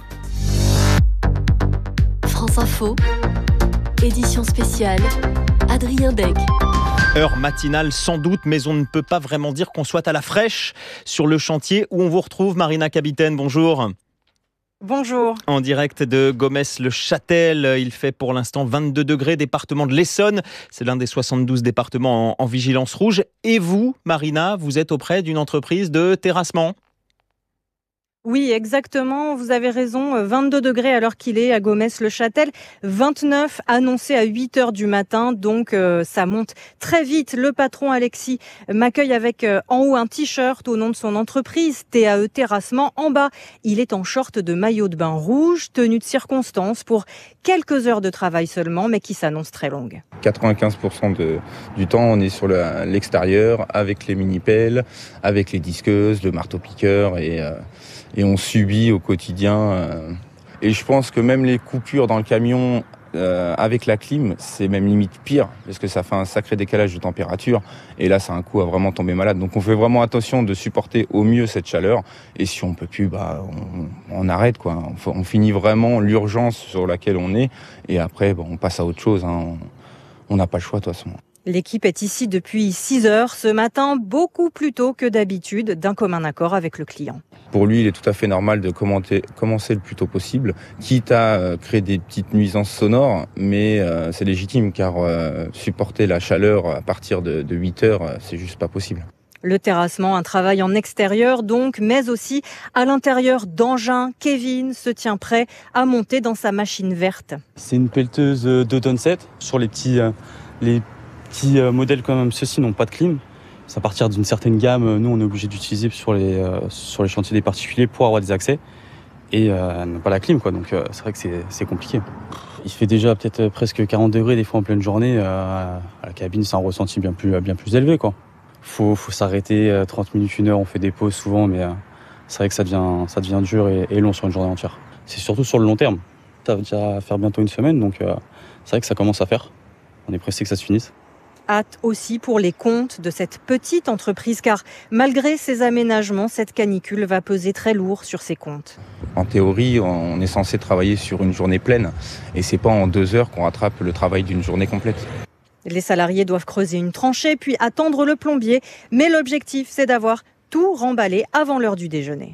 France Info. Édition spéciale, Adrien Deg. Heure matinale sans doute, mais on ne peut pas vraiment dire qu'on soit à la fraîche sur le chantier où on vous retrouve. Marina Capitaine, bonjour. Bonjour. En direct de Gomès-le-Châtel, il fait pour l'instant vingt-deux degrés, département de l'Essonne. C'est l'un des soixante-douze départements en, en vigilance rouge. Et vous, Marina, vous êtes auprès d'une entreprise de terrassement ? Oui, exactement. Vous avez raison. vingt-deux degrés alors qu'il est à Gomès-le-Châtel. vingt-neuf annoncés à huit heures du matin. Donc, euh, ça monte très vite. Le patron Alexis m'accueille avec euh, en haut un t-shirt au nom de son entreprise, T A E Terrassement. En bas, il est en short de maillot de bain rouge, tenue de circonstance pour quelques heures de travail seulement, mais qui s'annonce très longue. quatre-vingt-quinze pour cent de, du temps, on est sur le, l'extérieur avec les mini-pelles, avec les disqueuses, le marteau-piqueur et... Euh, Et on subit au quotidien. Et je pense que même les coupures dans le camion euh, avec la clim, c'est même limite pire, parce que ça fait un sacré décalage de température. Et là, c'est un coup à vraiment tomber malade. Donc on fait vraiment attention de supporter au mieux cette chaleur. Et si on peut plus, bah, on, on arrête, quoi. On, on finit vraiment l'urgence sur laquelle on est. Et après, bah, on passe à autre chose. Hein. On n'a pas le choix, de toute façon. L'équipe est ici depuis six heures ce matin, beaucoup plus tôt que d'habitude, d'un commun accord avec le client. Pour lui, il est tout à fait normal de commenter, commencer le plus tôt possible, quitte à euh, créer des petites nuisances sonores, mais euh, c'est légitime car euh, supporter la chaleur à partir de, de huit heures, euh, c'est juste pas possible. Le terrassement, un travail en extérieur donc, mais aussi à l'intérieur d'engins. Kevin se tient prêt à monter dans sa machine verte. C'est une pelleteuse deux tonnes sept. Sur les petits, euh, les petits euh, modèles comme ceux-ci n'ont pas de clim. C'est à partir d'une certaine gamme, nous on est obligé d'utiliser sur les, euh, sur les chantiers des particuliers pour avoir des accès. Et euh, n'a pas la clim, quoi. Donc euh, c'est vrai que c'est, c'est compliqué. Il fait déjà peut-être presque quarante degrés des fois en pleine journée. Euh, à la cabine, c'est un ressenti bien plus, bien plus élevé, quoi. Faut, faut s'arrêter trente minutes, une heure, on fait des pauses souvent, mais euh, c'est vrai que ça devient, ça devient dur et, et long sur une journée entière. C'est surtout sur le long terme. Ça va déjà faire bientôt une semaine, donc euh, c'est vrai que ça commence à faire. On est pressé que ça se finisse. Hâte aussi pour les comptes de cette petite entreprise, car malgré ces aménagements, cette canicule va peser très lourd sur ses comptes. En théorie, on est censé travailler sur une journée pleine, et c'est pas en deux heures qu'on rattrape le travail d'une journée complète. Les salariés doivent creuser une tranchée, puis attendre le plombier, mais l'objectif, c'est d'avoir tout remballé avant l'heure du déjeuner.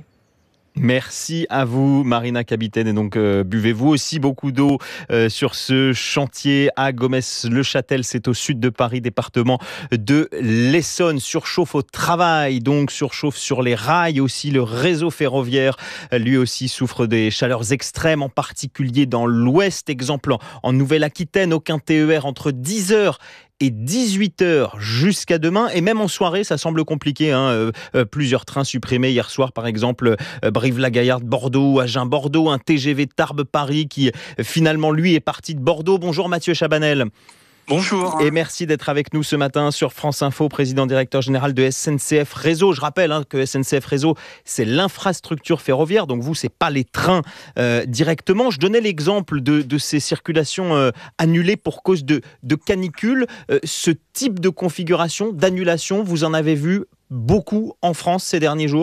Merci à vous, Marina Capitaine. Et donc, euh, buvez-vous aussi beaucoup d'eau euh, sur ce chantier à Gomès-le-Châtel. C'est au sud de Paris, département de l'Essonne. Surchauffe au travail, donc surchauffe sur les rails aussi. Le réseau ferroviaire, lui aussi, souffre des chaleurs extrêmes, en particulier dans l'ouest. Exemple, en, en Nouvelle-Aquitaine, aucun T E R entre dix heures et dix-huit heures jusqu'à demain, et même en soirée ça semble compliqué, hein. euh, euh, plusieurs trains supprimés hier soir, par exemple euh, Brive-la-Gaillarde-Bordeaux, Agen-Bordeaux, un T G V Tarbes-Paris qui euh, finalement lui est parti de Bordeaux. Bonjour Mathieu Chabanel. Bonjour. Et merci d'être avec nous ce matin sur France Info, président directeur général de S N C F Réseau. Je rappelle hein, que S N C F Réseau, c'est l'infrastructure ferroviaire, donc vous, c'est pas les trains euh, directement. Je donnais l'exemple de, de ces circulations euh, annulées pour cause de, de canicule. Euh, ce type de configuration, d'annulation, vous en avez vu beaucoup en France ces derniers jours ?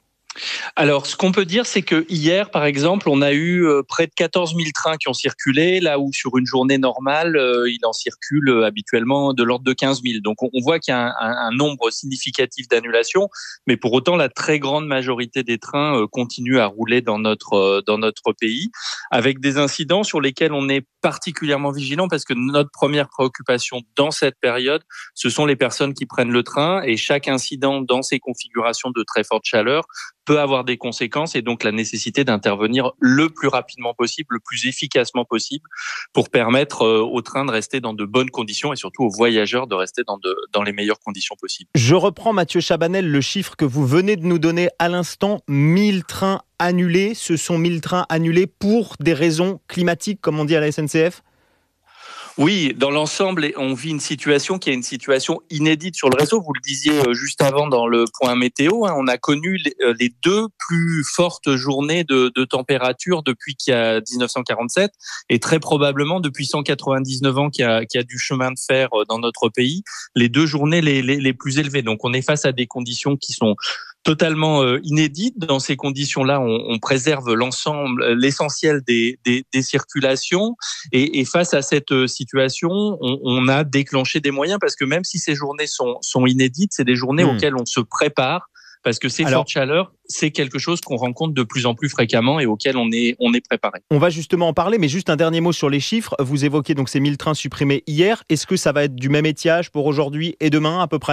Alors, ce qu'on peut dire, c'est que hier, par exemple, on a eu euh, près de quatorze mille trains qui ont circulé, là où sur une journée normale, euh, il en circule euh, habituellement de l'ordre de quinze mille. Donc, on, on voit qu'il y a un, un, un nombre significatif d'annulations, mais pour autant, la très grande majorité des trains euh, continuent à rouler dans notre euh, dans notre pays, avec des incidents sur lesquels on est particulièrement vigilant, parce que notre première préoccupation dans cette période, ce sont les personnes qui prennent le train, et chaque incident dans ces configurations de très forte chaleur peut avoir des conséquences, et donc la nécessité d'intervenir le plus rapidement possible, le plus efficacement possible, pour permettre aux trains de rester dans de bonnes conditions et surtout aux voyageurs de rester dans, de, dans les meilleures conditions possibles. Je reprends, Mathieu Chabanel, le chiffre que vous venez de nous donner à l'instant, mille trains annulés. Ce sont mille trains annulés pour des raisons climatiques, comme on dit à la S N C F ? Oui, dans l'ensemble, on vit une situation qui est une situation inédite sur le réseau. Vous le disiez juste avant dans le point météo, hein, on a connu les, les deux plus fortes journées de, de température depuis qu'il y a dix-neuf cent quarante-sept et très probablement depuis cent quatre-vingt-dix-neuf ans qu'il y a, qu'il y a du chemin de fer dans notre pays, les deux journées les, les, les plus élevées. Donc on est face à des conditions qui sont totalement euh, inédite. Dans ces conditions-là, on, on préserve l'ensemble, l'essentiel des, des, des circulations. Et, et face à cette situation, on, on a déclenché des moyens parce que même si ces journées sont, sont inédites, c'est des journées mmh. auxquelles on se prépare. Parce que ces Alors, fortes chaleurs, c'est quelque chose qu'on rencontre de plus en plus fréquemment et auquel on est, on est préparé. On va justement en parler, mais juste un dernier mot sur les chiffres. Vous évoquez donc ces mille trains supprimés hier. Est-ce que ça va être du même étiage pour aujourd'hui et demain à peu près ?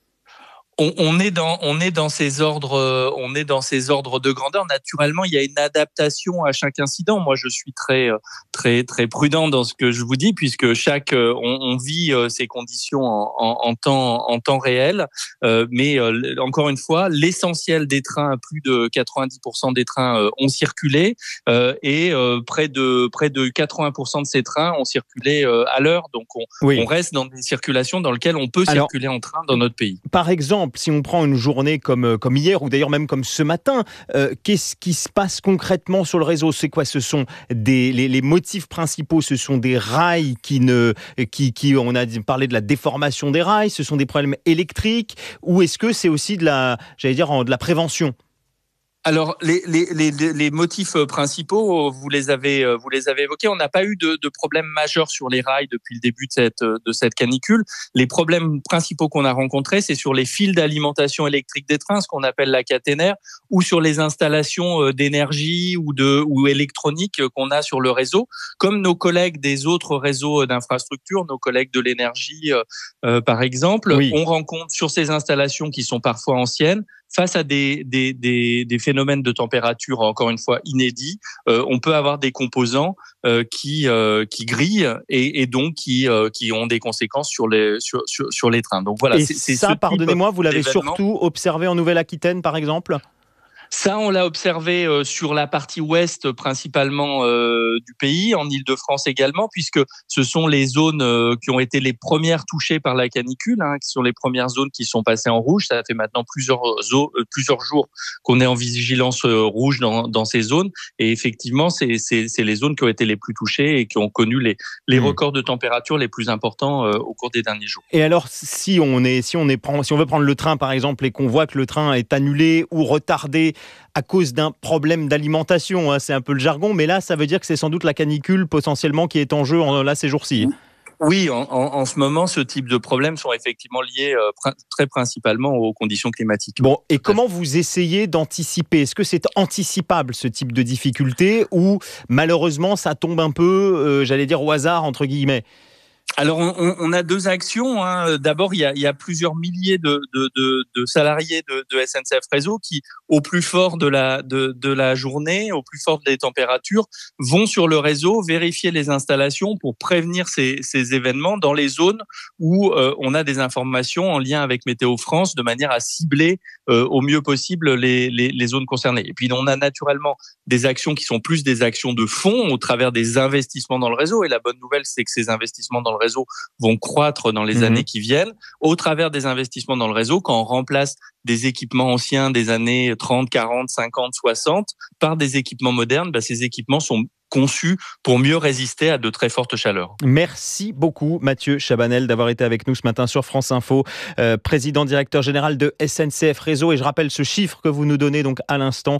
On, on est dans, on est dans ces ordres, on est dans ces ordres de grandeur. Naturellement, il y a une adaptation à chaque incident. Moi, je suis très, très, très prudent dans ce que je vous dis, puisque chaque, on, on vit ces conditions en, en, en temps, en temps réel. Euh, mais euh, encore une fois, l'essentiel des trains, plus de quatre-vingt-dix pour cent des trains euh, ont circulé, euh, et euh, près de, près de quatre-vingts pour cent de ces trains ont circulé euh, à l'heure. Donc, on, oui. on reste dans des circulations dans lesquelles on peut Alors, circuler en train dans notre pays. Par exemple, si on prend une journée comme, comme hier, ou d'ailleurs même comme ce matin, euh, qu'est-ce qui se passe concrètement sur le réseau ? C'est quoi ? Ce sont des, les, les motifs principaux, ce sont des rails qui ne... Qui, qui, on a parlé de la déformation des rails, ce sont des problèmes électriques, ou est-ce que c'est aussi de la, j'allais dire, de la prévention ? Alors, les, les, les, les motifs principaux, vous les avez, vous les avez évoqués. On n'a pas eu de, de problème majeur sur les rails depuis le début de cette, de cette canicule. Les problèmes principaux qu'on a rencontrés, c'est sur les fils d'alimentation électrique des trains, ce qu'on appelle la caténaire, ou sur les installations d'énergie ou de, ou électronique qu'on a sur le réseau. Comme nos collègues des autres réseaux d'infrastructures, nos collègues de l'énergie, euh, par exemple, oui. on rencontre sur ces installations qui sont parfois anciennes, face à des, des, des, des phénomènes de température, encore une fois, inédits, euh, on peut avoir des composants euh, qui, euh, qui grillent et, et donc qui, euh, qui ont des conséquences sur les, sur, sur, sur les trains. Donc voilà, et c'est, c'est ça, ce pardonnez-moi, vous l'avez surtout observé en Nouvelle-Aquitaine, par exemple ? Ça, on l'a observé euh, sur la partie ouest principalement euh, du pays, en Île-de-France également, puisque ce sont les zones euh, qui ont été les premières touchées par la canicule, hein, qui sont les premières zones qui sont passées en rouge. Ça fait maintenant plusieurs, euh, plusieurs jours qu'on est en vigilance euh, rouge dans, dans ces zones. Et effectivement, c'est, c'est, c'est les zones qui ont été les plus touchées et qui ont connu les, les mmh. records de température les plus importants euh, au cours des derniers jours. Et alors, si on est, si on est, si on veut prendre le train, par exemple, et qu'on voit que le train est annulé ou retardé à cause d'un problème d'alimentation, hein, c'est un peu le jargon, mais là, ça veut dire que c'est sans doute la canicule potentiellement qui est en jeu en, là ces jours-ci. Oui, en, en, en ce moment, ce type de problèmes sont effectivement liés euh, pr- très principalement aux conditions climatiques. Bon, et comment vous essayez d'anticiper ? Est-ce que c'est anticipable, ce type de difficulté, ou malheureusement, ça tombe un peu, euh, j'allais dire, au hasard, entre guillemets ? Alors, on, on a deux actions. Hein. D'abord, il y, a, il y a plusieurs milliers de, de, de, de salariés de, de S N C F Réseau qui, au plus fort de la, de, de la journée, au plus fort des températures, vont sur le réseau vérifier les installations pour prévenir ces, ces événements dans les zones où euh, on a des informations en lien avec Météo France de manière à cibler euh, au mieux possible les, les, les zones concernées. Et puis, on a naturellement des actions qui sont plus des actions de fond au travers des investissements dans le réseau. Et la bonne nouvelle, c'est que ces investissements dans le réseau vont croître dans les mmh. années qui viennent au travers des investissements dans le réseau quand on remplace des équipements anciens des années trente, quarante, cinquante, soixante par des équipements modernes. Bah, ces équipements sont conçus pour mieux résister à de très fortes chaleurs. Merci beaucoup Mathieu Chabanel d'avoir été avec nous ce matin sur France Info, euh, président directeur général de S N C F Réseau. Et je rappelle ce chiffre que vous nous donnez donc à l'instant,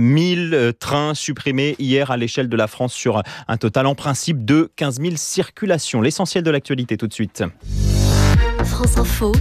mille trains supprimés hier à l'échelle de la France sur un total en principe de quinze mille circulations. L'essentiel de l'actualité tout de suite. France Info,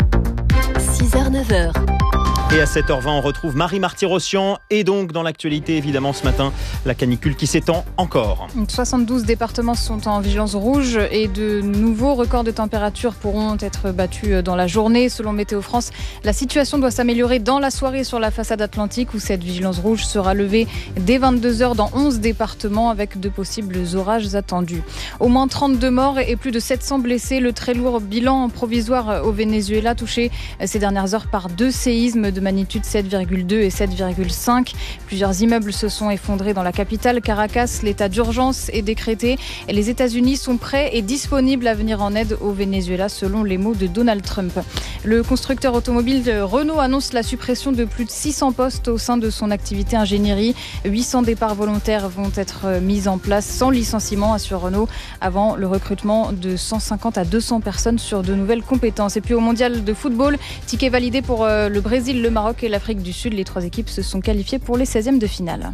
six heures neuf heures. Et à sept heures vingt, on retrouve Marie Marty-Rossian. Et donc, dans l'actualité, évidemment, ce matin, la canicule qui s'étend encore. soixante-douze départements sont en vigilance rouge et de nouveaux records de température pourront être battus dans la journée. Selon Météo France, la situation doit s'améliorer dans la soirée sur la façade atlantique où cette vigilance rouge sera levée dès vingt-deux heures dans onze départements avec de possibles orages attendus. Au moins trente-deux morts et plus de sept cents blessés. Le très lourd bilan provisoire au Venezuela touché ces dernières heures par deux séismes de magnitude sept virgule deux et sept virgule cinq. Plusieurs immeubles se sont effondrés dans la capitale, Caracas. L'état d'urgence est décrété. Et les États-Unis sont prêts et disponibles à venir en aide au Venezuela, selon les mots de Donald Trump. Le constructeur automobile Renault annonce la suppression de plus de six cents postes au sein de son activité ingénierie. huit cents départs volontaires vont être mis en place sans licenciement, assure Renault, avant le recrutement de cent cinquante à deux cents personnes sur de nouvelles compétences. Et puis au mondial de football, ticket validé pour le Brésil, le Maroc et l'Afrique du Sud. Les trois équipes se sont qualifiées pour les seizièmes de finale.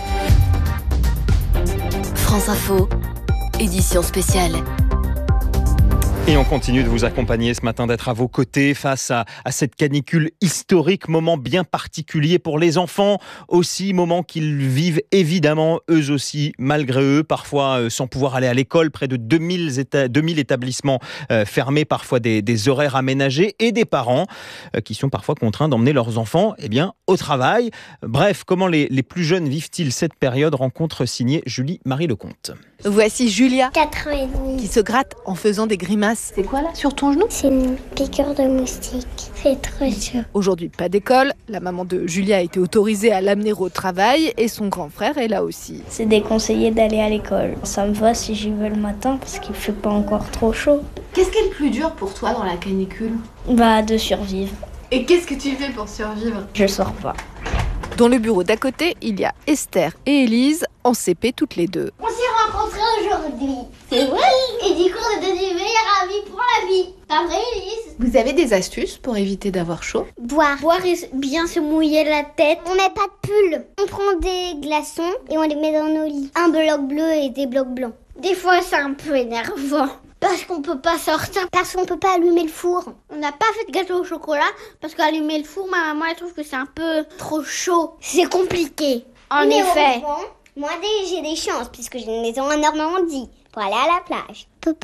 France Info, édition spéciale. Et on continue de vous accompagner ce matin, d'être à vos côtés face à, à cette canicule historique, moment bien particulier pour les enfants, aussi moment qu'ils vivent évidemment eux aussi, malgré eux, parfois euh, sans pouvoir aller à l'école, près de deux mille, éta- deux mille établissements euh, fermés, parfois des, des horaires aménagés et des parents euh, qui sont parfois contraints d'emmener leurs enfants eh bien, au travail. Bref, comment les, les plus jeunes vivent-ils cette période? Rencontre signée Julie-Marie Lecomte. Voici Julia, quatre ans et demi, qui se gratte en faisant des grimaces. C'est quoi là sur ton genou? C'est une piqûre de moustique. C'est trop chaud. Aujourd'hui, pas d'école. La maman de Julia a été autorisée à l'amener au travail et son grand frère est là aussi. C'est déconseillé d'aller à l'école. Ça me va si j'y vais le matin parce qu'il fait pas encore trop chaud. Qu'est-ce qui est le plus dur pour toi dans la canicule? Bah, de survivre. Et qu'est-ce que tu fais pour survivre? Je sors pas. Dans le bureau d'à côté, il y a Esther et Élise, en C P toutes les deux. On s'est rencontrés aujourd'hui. C'est vrai. Et du coup, on a donné meilleurs amis pour la vie. Pas vrai, Élise? Vous avez des astuces pour éviter d'avoir chaud? Boire. Boire et bien se mouiller la tête. On met pas de pull. On prend des glaçons et on les met dans nos lits. Un bloc bleu et des blocs blancs. Des fois, c'est un peu énervant. Parce qu'on peut pas sortir, parce qu'on peut pas allumer le four. On n'a pas fait de gâteau au chocolat, parce qu'allumer le four, ma maman elle trouve que c'est un peu trop chaud. C'est compliqué. En Mais effet. Moi j'ai des chances, puisque j'ai une maison en Normandie, pour aller à la plage.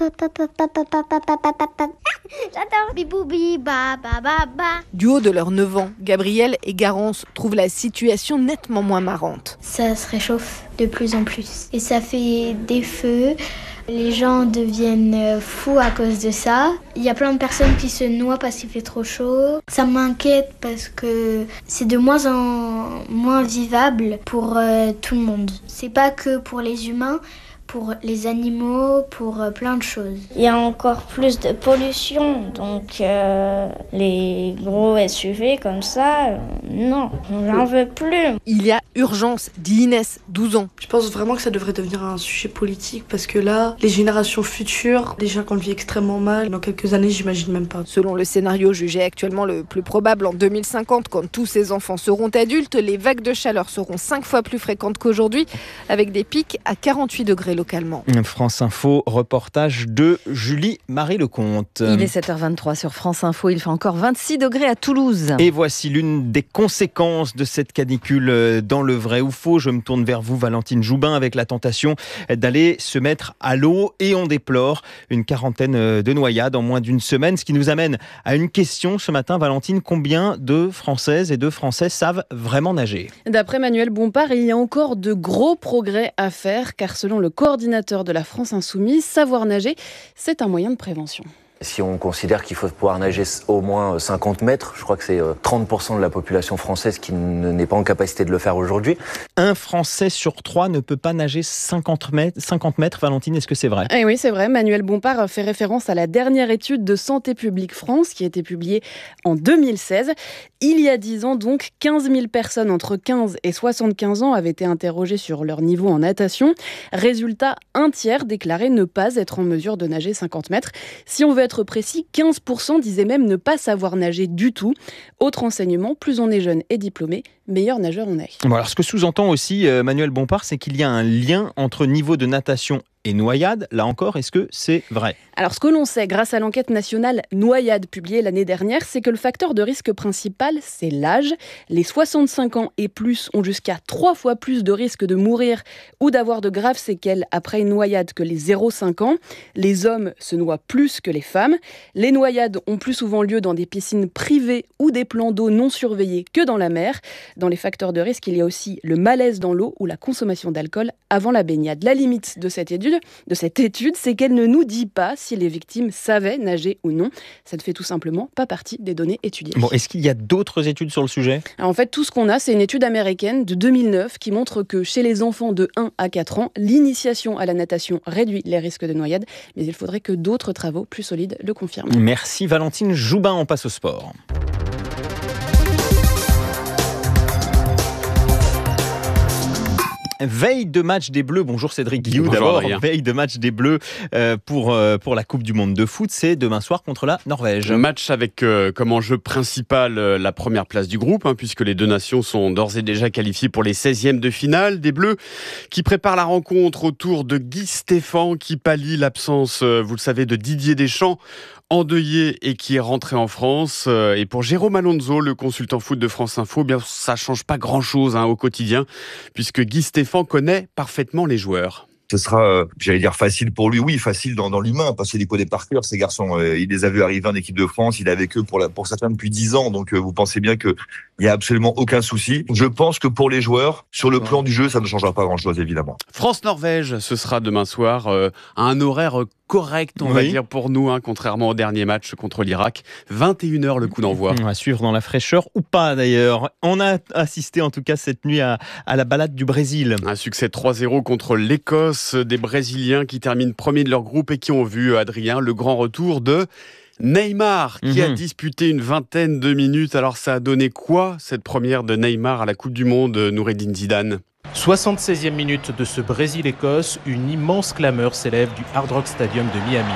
J'adore biboubi ba ba ba ba. Du haut de leurs neuf ans, Gabrielle et Garance trouvent la situation nettement moins marrante. Ça se réchauffe de plus en plus. Et ça fait des feux. Les gens deviennent fous à cause de ça. Il y a plein de personnes qui se noient parce qu'il fait trop chaud. Ça m'inquiète parce que c'est de moins en moins vivable pour euh, tout le monde. C'est pas que pour les humains, pour les animaux, pour euh, plein de choses. Il y a encore plus de pollution, donc euh, les gros S U V comme ça, euh, non, j'en veux plus. Il y a urgence, dit Inès, douze ans. Je pense vraiment que ça devrait devenir un sujet politique parce que là, les générations futures, déjà qu'on le vit extrêmement mal, dans quelques années, j'imagine même pas. Selon le scénario jugé actuellement le plus probable en deux mille cinquante, quand tous ces enfants seront adultes, les vagues de chaleur seront cinq fois plus fréquentes qu'aujourd'hui, avec des pics à quarante-huit degrés localement. France Info, reportage de Julie-Marie Lecomte. Il est sept heures vingt-trois sur France Info, il fait encore vingt-six degrés à Toulouse. Et voici l'une des conséquences de cette canicule dans le vrai ou faux. Je me tourne vers vous, Valentine Joubin, avec la tentation d'aller se mettre à l'eau et on déplore une quarantaine de noyades en moins d'une semaine, ce qui nous amène à une question ce matin, Valentine. Combien de Françaises et de Français savent vraiment nager? D'après Manuel Bompard, il y a encore de gros progrès à faire, car selon le coordinateur de la France Insoumise, savoir nager, c'est un moyen de prévention. Si on considère qu'il faut pouvoir nager au moins cinquante mètres, je crois que c'est trente pour cent de la population française qui n'est pas en capacité de le faire aujourd'hui. Un Français sur trois ne peut pas nager cinquante mètres. cinquante mètres, Valentine, est-ce que c'est vrai? Eh oui, c'est vrai. Manuel Bompard fait référence à la dernière étude de Santé publique France qui a été publiée en deux mille seize. Il y a dix ans, donc, quinze mille personnes entre quinze et soixante-quinze ans avaient été interrogées sur leur niveau en natation. Résultat, un tiers déclarait ne pas être en mesure de nager cinquante mètres. Si on veut être précis, quinze pour cent disaient même ne pas savoir nager du tout. Autre enseignement, plus on est jeune et diplômé, meilleur nageur on est. Bon, alors, ce que sous-entend aussi euh, Manuel Bompard, c'est qu'il y a un lien entre niveau de natation et noyade. Là encore, est-ce que c'est vrai? Alors, ce que l'on sait grâce à l'enquête nationale Noyade publiée l'année dernière, c'est que le facteur de risque principal, c'est l'âge. Les soixante-cinq ans et plus ont jusqu'à trois fois plus de risque de mourir ou d'avoir de graves séquelles après une noyade que les zéro à cinq ans. Les hommes se noient plus que les femmes. Les noyades ont plus souvent lieu dans des piscines privées ou des plans d'eau non surveillés que dans la mer. Dans les facteurs de risque, il y a aussi le malaise dans l'eau ou la consommation d'alcool avant la baignade. La limite de cette étude, de cette étude, c'est qu'elle ne nous dit pas si les victimes savaient nager ou non. Ça ne fait tout simplement pas partie des données étudiées. Bon, est-ce qu'il y a d'autres études sur le sujet ? Alors, en fait, tout ce qu'on a, c'est une étude américaine de deux mille neuf qui montre que chez les enfants de un à quatre ans, l'initiation à la natation réduit les risques de noyade, mais il faudrait que d'autres travaux plus solides le confirment. Merci Valentine Joubin, on passe au sport. Veille de match des Bleus, bonjour Cédric Guillou. Bonjour d'abord, Adrien. Veille de match des Bleus euh, pour, euh, pour la Coupe du Monde de foot, c'est demain soir contre la Norvège. Match avec euh, comme enjeu principal euh, la première place du groupe, hein, puisque les deux nations sont d'ores et déjà qualifiées pour les seizièmes de finale. Des Bleus qui préparent la rencontre autour de Guy Stéphane, qui pallie l'absence, euh, vous le savez, de Didier Deschamps, endeuillé et qui est rentré en France. Et pour Jérôme Alonso, le consultant foot de France Info, bien ça change pas grand-chose hein, au quotidien, puisque Guy Stéphane connaît parfaitement les joueurs. Ce sera, euh, j'allais dire facile pour lui, oui, facile dans, dans l'humain, parce qu'il les connaît par cœur, ces garçons. Euh, il les a vus arriver en équipe de France, il est avec eux pour, la, pour certains depuis dix ans, donc euh, vous pensez bien qu'il n'y a absolument aucun souci. Je pense que pour les joueurs, sur le plan du jeu, ça ne changera pas grand-chose, évidemment. France-Norvège, ce sera demain soir, euh, à un horaire correct, on oui. va dire, pour nous, hein, contrairement au dernier match contre l'Irak. vingt et une heures le coup d'envoi. On va suivre dans la fraîcheur, ou pas d'ailleurs. On a assisté en tout cas cette nuit à, à la balade du Brésil. Un succès trois zéro contre l'Écosse, des Brésiliens qui terminent premier de leur groupe et qui ont vu, Adrien, le grand retour de Neymar, qui mmh. a disputé une vingtaine de minutes. Alors ça a donné quoi, cette première de Neymar à la Coupe du Monde, Noureddine Zidane ? soixante-seizième minute de ce Brésil-Écosse, une immense clameur s'élève du Hard Rock Stadium de Miami.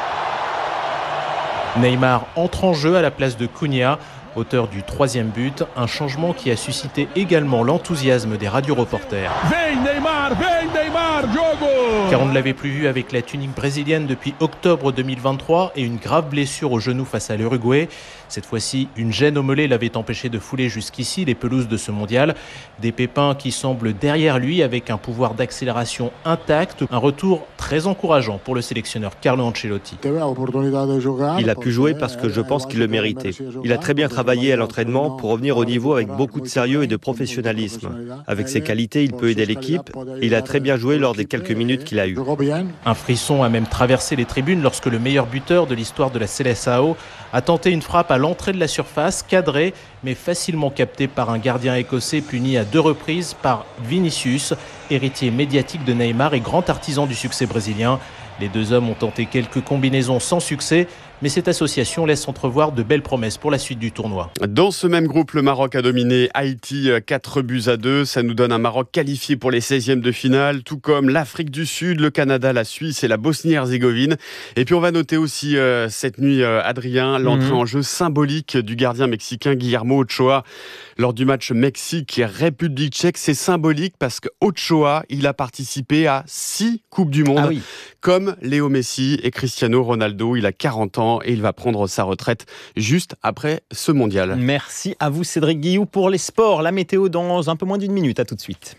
Neymar entre en jeu à la place de Cunha, auteur du troisième but, un changement qui a suscité également l'enthousiasme des radioreporters. Vem Neymar, vem Neymar, jogo! Car on ne l'avait plus vu avec la tunique brésilienne depuis octobre deux mille vingt-trois et une grave blessure au genou face à l'Uruguay. Cette fois-ci, une gêne au mollet l'avait empêché de fouler jusqu'ici les pelouses de ce mondial. Des pépins qui semblent derrière lui avec un pouvoir d'accélération intact. Un retour très encourageant pour le sélectionneur Carlo Ancelotti. Il a pu jouer parce que je pense qu'il le méritait. Il a très bien travaillé à l'entraînement pour revenir au niveau avec beaucoup de sérieux et de professionnalisme. Avec ses qualités, il peut aider l'équipe et il a très bien joué lors des quelques minutes qu'il a eues. Un frisson a même traversé les tribunes lorsque le meilleur buteur de l'histoire de la Seleção a tenté une frappe à l'entrée de la surface, cadrée mais facilement captée par un gardien écossais puni à deux reprises par Vinicius, héritier médiatique de Neymar et grand artisan du succès brésilien. Les deux hommes ont tenté quelques combinaisons sans succès, mais cette association laisse entrevoir de belles promesses pour la suite du tournoi. Dans ce même groupe, le Maroc a dominé Haïti quatre buts à deux. Ça nous donne un Maroc qualifié pour les seizièmes de finale, tout comme l'Afrique du Sud, le Canada, la Suisse et la Bosnie-Herzégovine. Et puis on va noter aussi euh, cette nuit, euh, Adrien, l'entrée mmh. en jeu symbolique du gardien mexicain Guillermo Ochoa lors du match Mexique-République tchèque. C'est symbolique parce que Ochoa, il a participé à six Coupes du Monde, ah oui. comme Léo Messi et Cristiano Ronaldo. Il a quarante ans et il va prendre sa retraite juste après ce mondial. Merci à vous Cédric Guillou pour les sports. La météo dans un peu moins d'une minute. À tout de suite.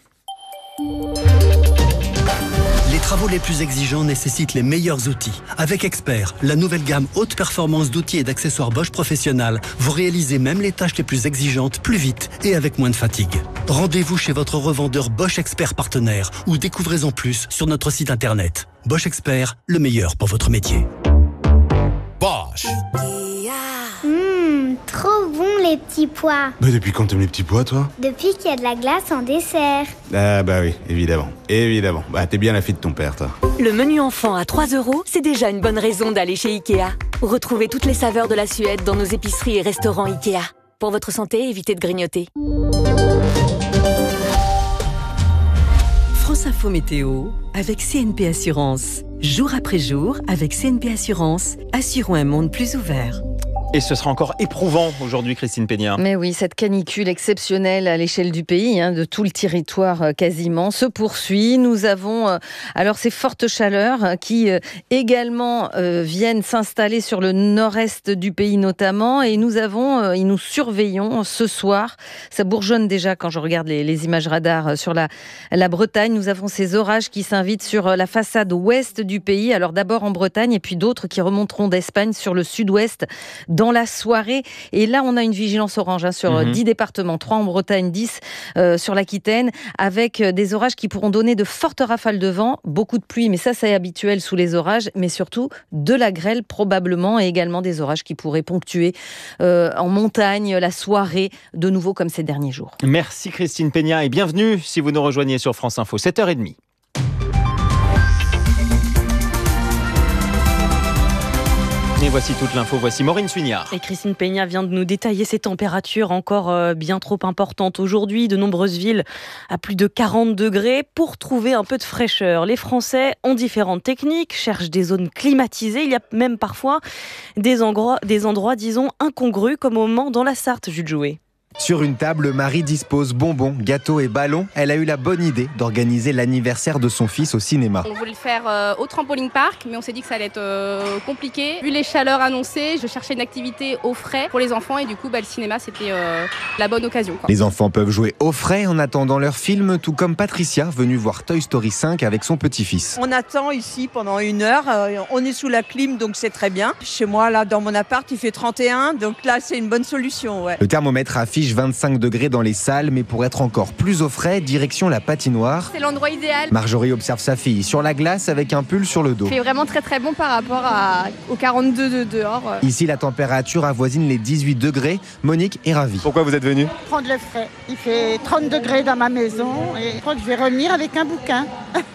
Les travaux les plus exigeants nécessitent les meilleurs outils. Avec Expert, la nouvelle gamme haute performance d'outils et d'accessoires Bosch Professionnal, vous réalisez même les tâches les plus exigeantes plus vite et avec moins de fatigue. Rendez-vous chez votre revendeur Bosch Expert partenaire ou découvrez en plus sur notre site internet. Bosch Expert, le meilleur pour votre métier. Bosch. Mmh, trop bon les petits pois. Bah depuis quand t'aimes les petits pois, toi? Depuis qu'il y a de la glace en dessert. Ah bah oui, évidemment, évidemment. Bah t'es bien la fille de ton père, toi. Le menu enfant à trois euros, c'est déjà une bonne raison d'aller chez Ikea. Retrouvez toutes les saveurs de la Suède dans nos épiceries et restaurants Ikea. Pour votre santé, évitez de grignoter. France Info Météo avec C N P Assurance. Jour après jour, avec C N P Assurance, assurons un monde plus ouvert. Et ce sera encore éprouvant aujourd'hui, Christine Péniard. Mais oui, cette canicule exceptionnelle à l'échelle du pays, hein, de tout le territoire euh, quasiment, se poursuit. Nous avons euh, alors ces fortes chaleurs euh, qui euh, également euh, viennent s'installer sur le nord-est du pays notamment. Et nous avons, euh, et nous surveillons ce soir, ça bourgeonne déjà quand je regarde les, les images radars sur la, la Bretagne. Nous avons ces orages qui s'invitent sur la façade ouest du pays. Alors d'abord en Bretagne et puis d'autres qui remonteront d'Espagne sur le sud-ouest, dans dans la soirée. Et là, on a une vigilance orange hein, sur mmh. dix départements, trois en Bretagne, dix euh, sur l'Aquitaine, avec des orages qui pourront donner de fortes rafales de vent, beaucoup de pluie, mais ça, c'est habituel sous les orages, mais surtout de la grêle probablement, et également des orages qui pourraient ponctuer euh, en montagne la soirée, de nouveau comme ces derniers jours. Merci Christine Peña et bienvenue si vous nous rejoignez sur France Info, sept heures trente. Et voici toute l'info, voici Maureen Suignard. Et Christine Peña vient de nous détailler ces températures encore euh, bien trop importantes aujourd'hui. De nombreuses villes à plus de quarante degrés pour trouver un peu de fraîcheur. Les Français ont différentes techniques, cherchent des zones climatisées. Il y a même parfois des endroits, des endroits disons, incongrus, comme au Mans dans la Sarthe, Jules Jouet. Sur une table, Marie dispose bonbons, gâteaux et ballons. Elle a eu la bonne idée d'organiser l'anniversaire de son fils au cinéma. On voulait le faire euh, au trampoline park, mais on s'est dit que ça allait être euh, compliqué. Vu les chaleurs annoncées, je cherchais une activité au frais pour les enfants et du coup, bah, le cinéma, c'était euh, la bonne occasion, quoi. Les enfants peuvent jouer au frais en attendant leur film, tout comme Patricia, venue voir Toy Story cinq avec son petit-fils. On attend ici pendant une heure. Euh, on est sous la clim, donc c'est très bien. Chez moi, là, dans mon appart, il fait trente et un, donc là, c'est une bonne solution, ouais. Le thermomètre affiche vingt-cinq degrés dans les salles, mais pour être encore plus au frais, direction la patinoire. C'est l'endroit idéal. Marjorie observe sa fille sur la glace avec un pull sur le dos. Il fait vraiment très très bon par rapport à, aux quarante-deux de dehors. Ici, la température avoisine les dix-huit degrés. Monique est ravie. Pourquoi vous êtes venue ? Prendre le frais. Il fait trente degrés dans ma maison et je crois que je vais revenir avec un bouquin.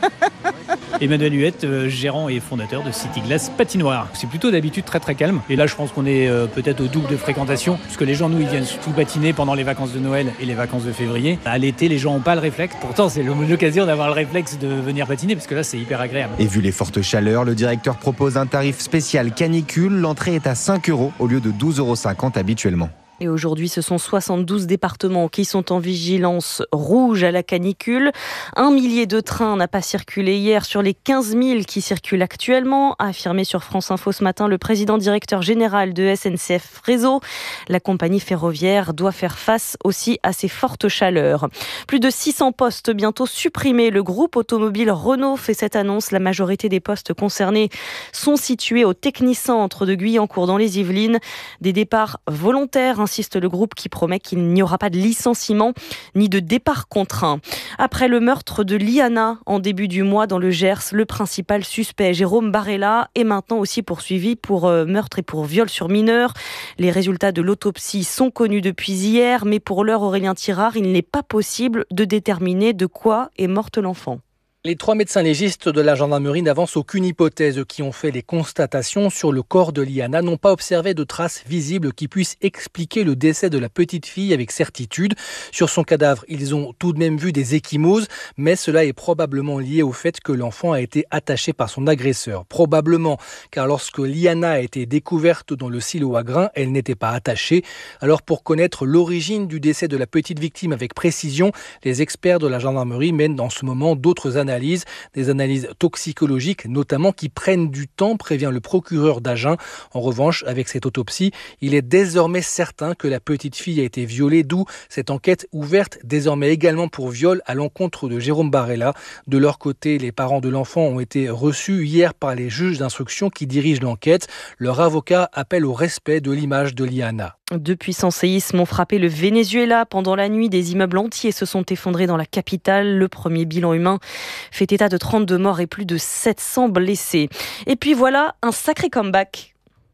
Emmanuel Huette, euh, gérant et fondateur de City Glass Patinoire. C'est plutôt d'habitude très très calme. Et là, je pense qu'on est euh, peut-être au double de fréquentation, puisque les gens, nous, ils viennent surtout patiner pendant les vacances de Noël et les vacances de février. À l'été, les gens n'ont pas le réflexe. Pourtant, c'est l'occasion d'avoir le réflexe de venir patiner, parce que là, c'est hyper agréable. Et vu les fortes chaleurs, le directeur propose un tarif spécial canicule. L'entrée est à cinq euros au lieu de douze euros cinquante habituellement. Et aujourd'hui, ce sont soixante-douze départements qui sont en vigilance rouge à la canicule. Un millier de trains n'a pas circulé hier sur les quinze mille qui circulent actuellement, a affirmé sur France Info ce matin le président directeur général de S N C F Réseau. La compagnie ferroviaire doit faire face aussi à ces fortes chaleurs. Plus de six cents postes bientôt supprimés. Le groupe automobile Renault fait cette annonce. La majorité des postes concernés sont situés au Technicentre de Guyancourt dans les Yvelines. Des départs volontaires, insiste le groupe qui promet qu'il n'y aura pas de licenciement ni de départ contraint. Après le meurtre de Liana en début du mois dans le Gers, le principal suspect, Jérôme Barella, est maintenant aussi poursuivi pour euh, meurtre et pour viol sur mineur. Les résultats de l'autopsie sont connus depuis hier, mais pour l'heure, Aurélien Tirard, il n'est pas possible de déterminer de quoi est morte l'enfant. Les trois médecins légistes de la gendarmerie n'avancent aucune hypothèse. Qui ont fait les constatations sur le corps de Liana n'ont pas observé de traces visibles qui puissent expliquer le décès de la petite fille avec certitude. Sur son cadavre, ils ont tout de même vu des ecchymoses, mais cela est probablement lié au fait que l'enfant a été attaché par son agresseur. Probablement, car lorsque Liana a été découverte dans le silo à grains, elle n'était pas attachée. Alors pour connaître l'origine du décès de la petite victime avec précision, les experts de la gendarmerie mènent en ce moment d'autres analyses. Analyses, des analyses toxicologiques notamment qui prennent du temps, prévient le procureur d'Agen. En revanche, avec cette autopsie, il est désormais certain que la petite fille a été violée, d'où cette enquête ouverte désormais également pour viol à l'encontre de Jérôme Barella. De leur côté, les parents de l'enfant ont été reçus hier par les juges d'instruction qui dirigent l'enquête. Leur avocat appelle au respect de l'image de Liana. Deux puissants séismes ont frappé le Venezuela. Pendant la nuit, des immeubles entiers se sont effondrés dans la capitale. Le premier bilan humain fait état de trente-deux morts et plus de sept cents blessés. Et puis voilà, un sacré comeback.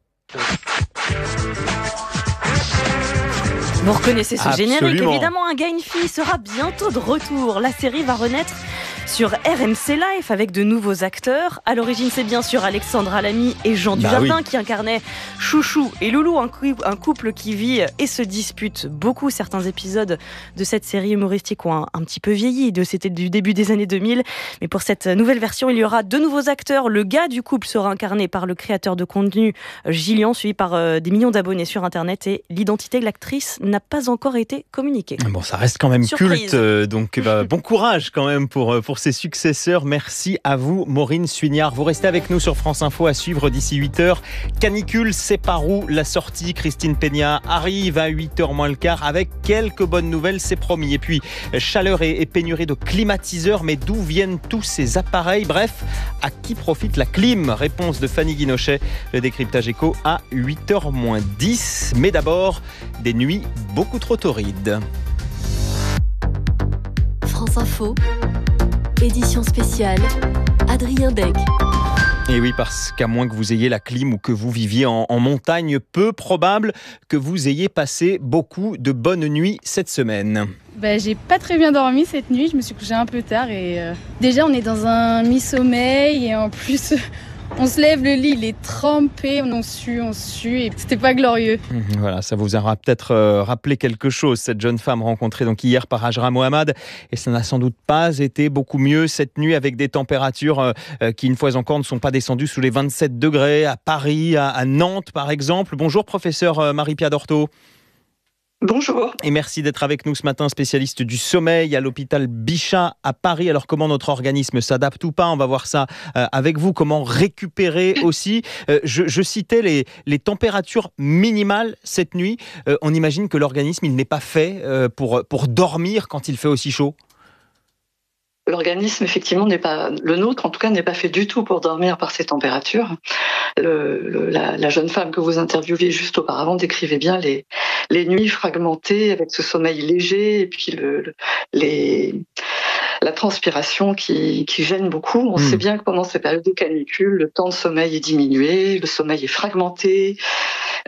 Vous reconnaissez ce Absolument. générique, évidemment, un gars, une fille sera bientôt de retour. La série va renaître sur R M C Life avec de nouveaux acteurs. À l'origine, c'est bien sûr Alexandra Lamy et Jean bah Dujardin oui. qui incarnaient Chouchou et Loulou, un, cou- un couple qui vit et se dispute beaucoup. Certains épisodes de cette série humoristique ont un, un petit peu vieilli, de, c'était du début des années deux mille. Mais pour cette nouvelle version, il y aura deux nouveaux acteurs. Le gars du couple sera incarné par le créateur de contenu Gillian, suivi par euh, des millions d'abonnés sur Internet, et l'identité de l'actrice n'a pas encore été communiquée. Bon, ça reste quand même Surprise. culte, euh, donc bah, bon courage quand même pour, pour pour ses successeurs. Merci à vous, Maureen Suignard. Vous restez avec nous sur France Info à suivre d'ici huit heures. Canicule, c'est par où la sortie? Christine Peña arrive à huit heures moins le quart avec quelques bonnes nouvelles, c'est promis. Et puis, chaleur et, et pénurie de climatiseurs, mais d'où viennent tous ces appareils? Bref, à qui profite la clim? Réponse de Fanny Guinochet. Le décryptage éco à huit heures moins dix. Mais d'abord, des nuits beaucoup trop torrides. France Info, édition spéciale, Adrien Beck. Et oui, parce qu'à moins que vous ayez la clim ou que vous viviez en, en montagne, peu probable que vous ayez passé beaucoup de bonnes nuits cette semaine. Bah, j'ai pas très bien dormi cette nuit, je me suis couchée un peu tard et euh, déjà on est dans un mi-sommeil et en plus on se lève, le lit il est trempé, on sue, on sue et c'était pas glorieux. Voilà, ça vous aura peut-être euh, rappelé quelque chose, cette jeune femme rencontrée donc hier par Hajra Mohamed, et ça n'a sans doute pas été beaucoup mieux cette nuit avec des températures euh, qui une fois encore ne sont pas descendues sous les vingt-sept degrés à Paris, à, à Nantes par exemple. Bonjour professeur euh, Marie-Pierre Dorto. Bonjour. Et merci d'être avec nous ce matin, spécialiste du sommeil à l'hôpital Bichat à Paris. Alors comment notre organisme s'adapte ou pas? On va voir ça euh, avec vous. Comment récupérer aussi euh, je, je citais les, les températures minimales cette nuit. Euh, on imagine que l'organisme il n'est pas fait euh, pour, pour dormir quand il fait aussi chaud. L'organisme, effectivement, n'est pas le nôtre, en tout cas, n'est pas fait du tout pour dormir par ces températures. Le, le, la, la jeune femme que vous interviewez juste auparavant décrivait bien les, les nuits fragmentées avec ce sommeil léger et puis le, le, les, la transpiration qui, qui gêne beaucoup. On mmh. sait bien que pendant ces périodes de canicule, le temps de sommeil est diminué, le sommeil est fragmenté.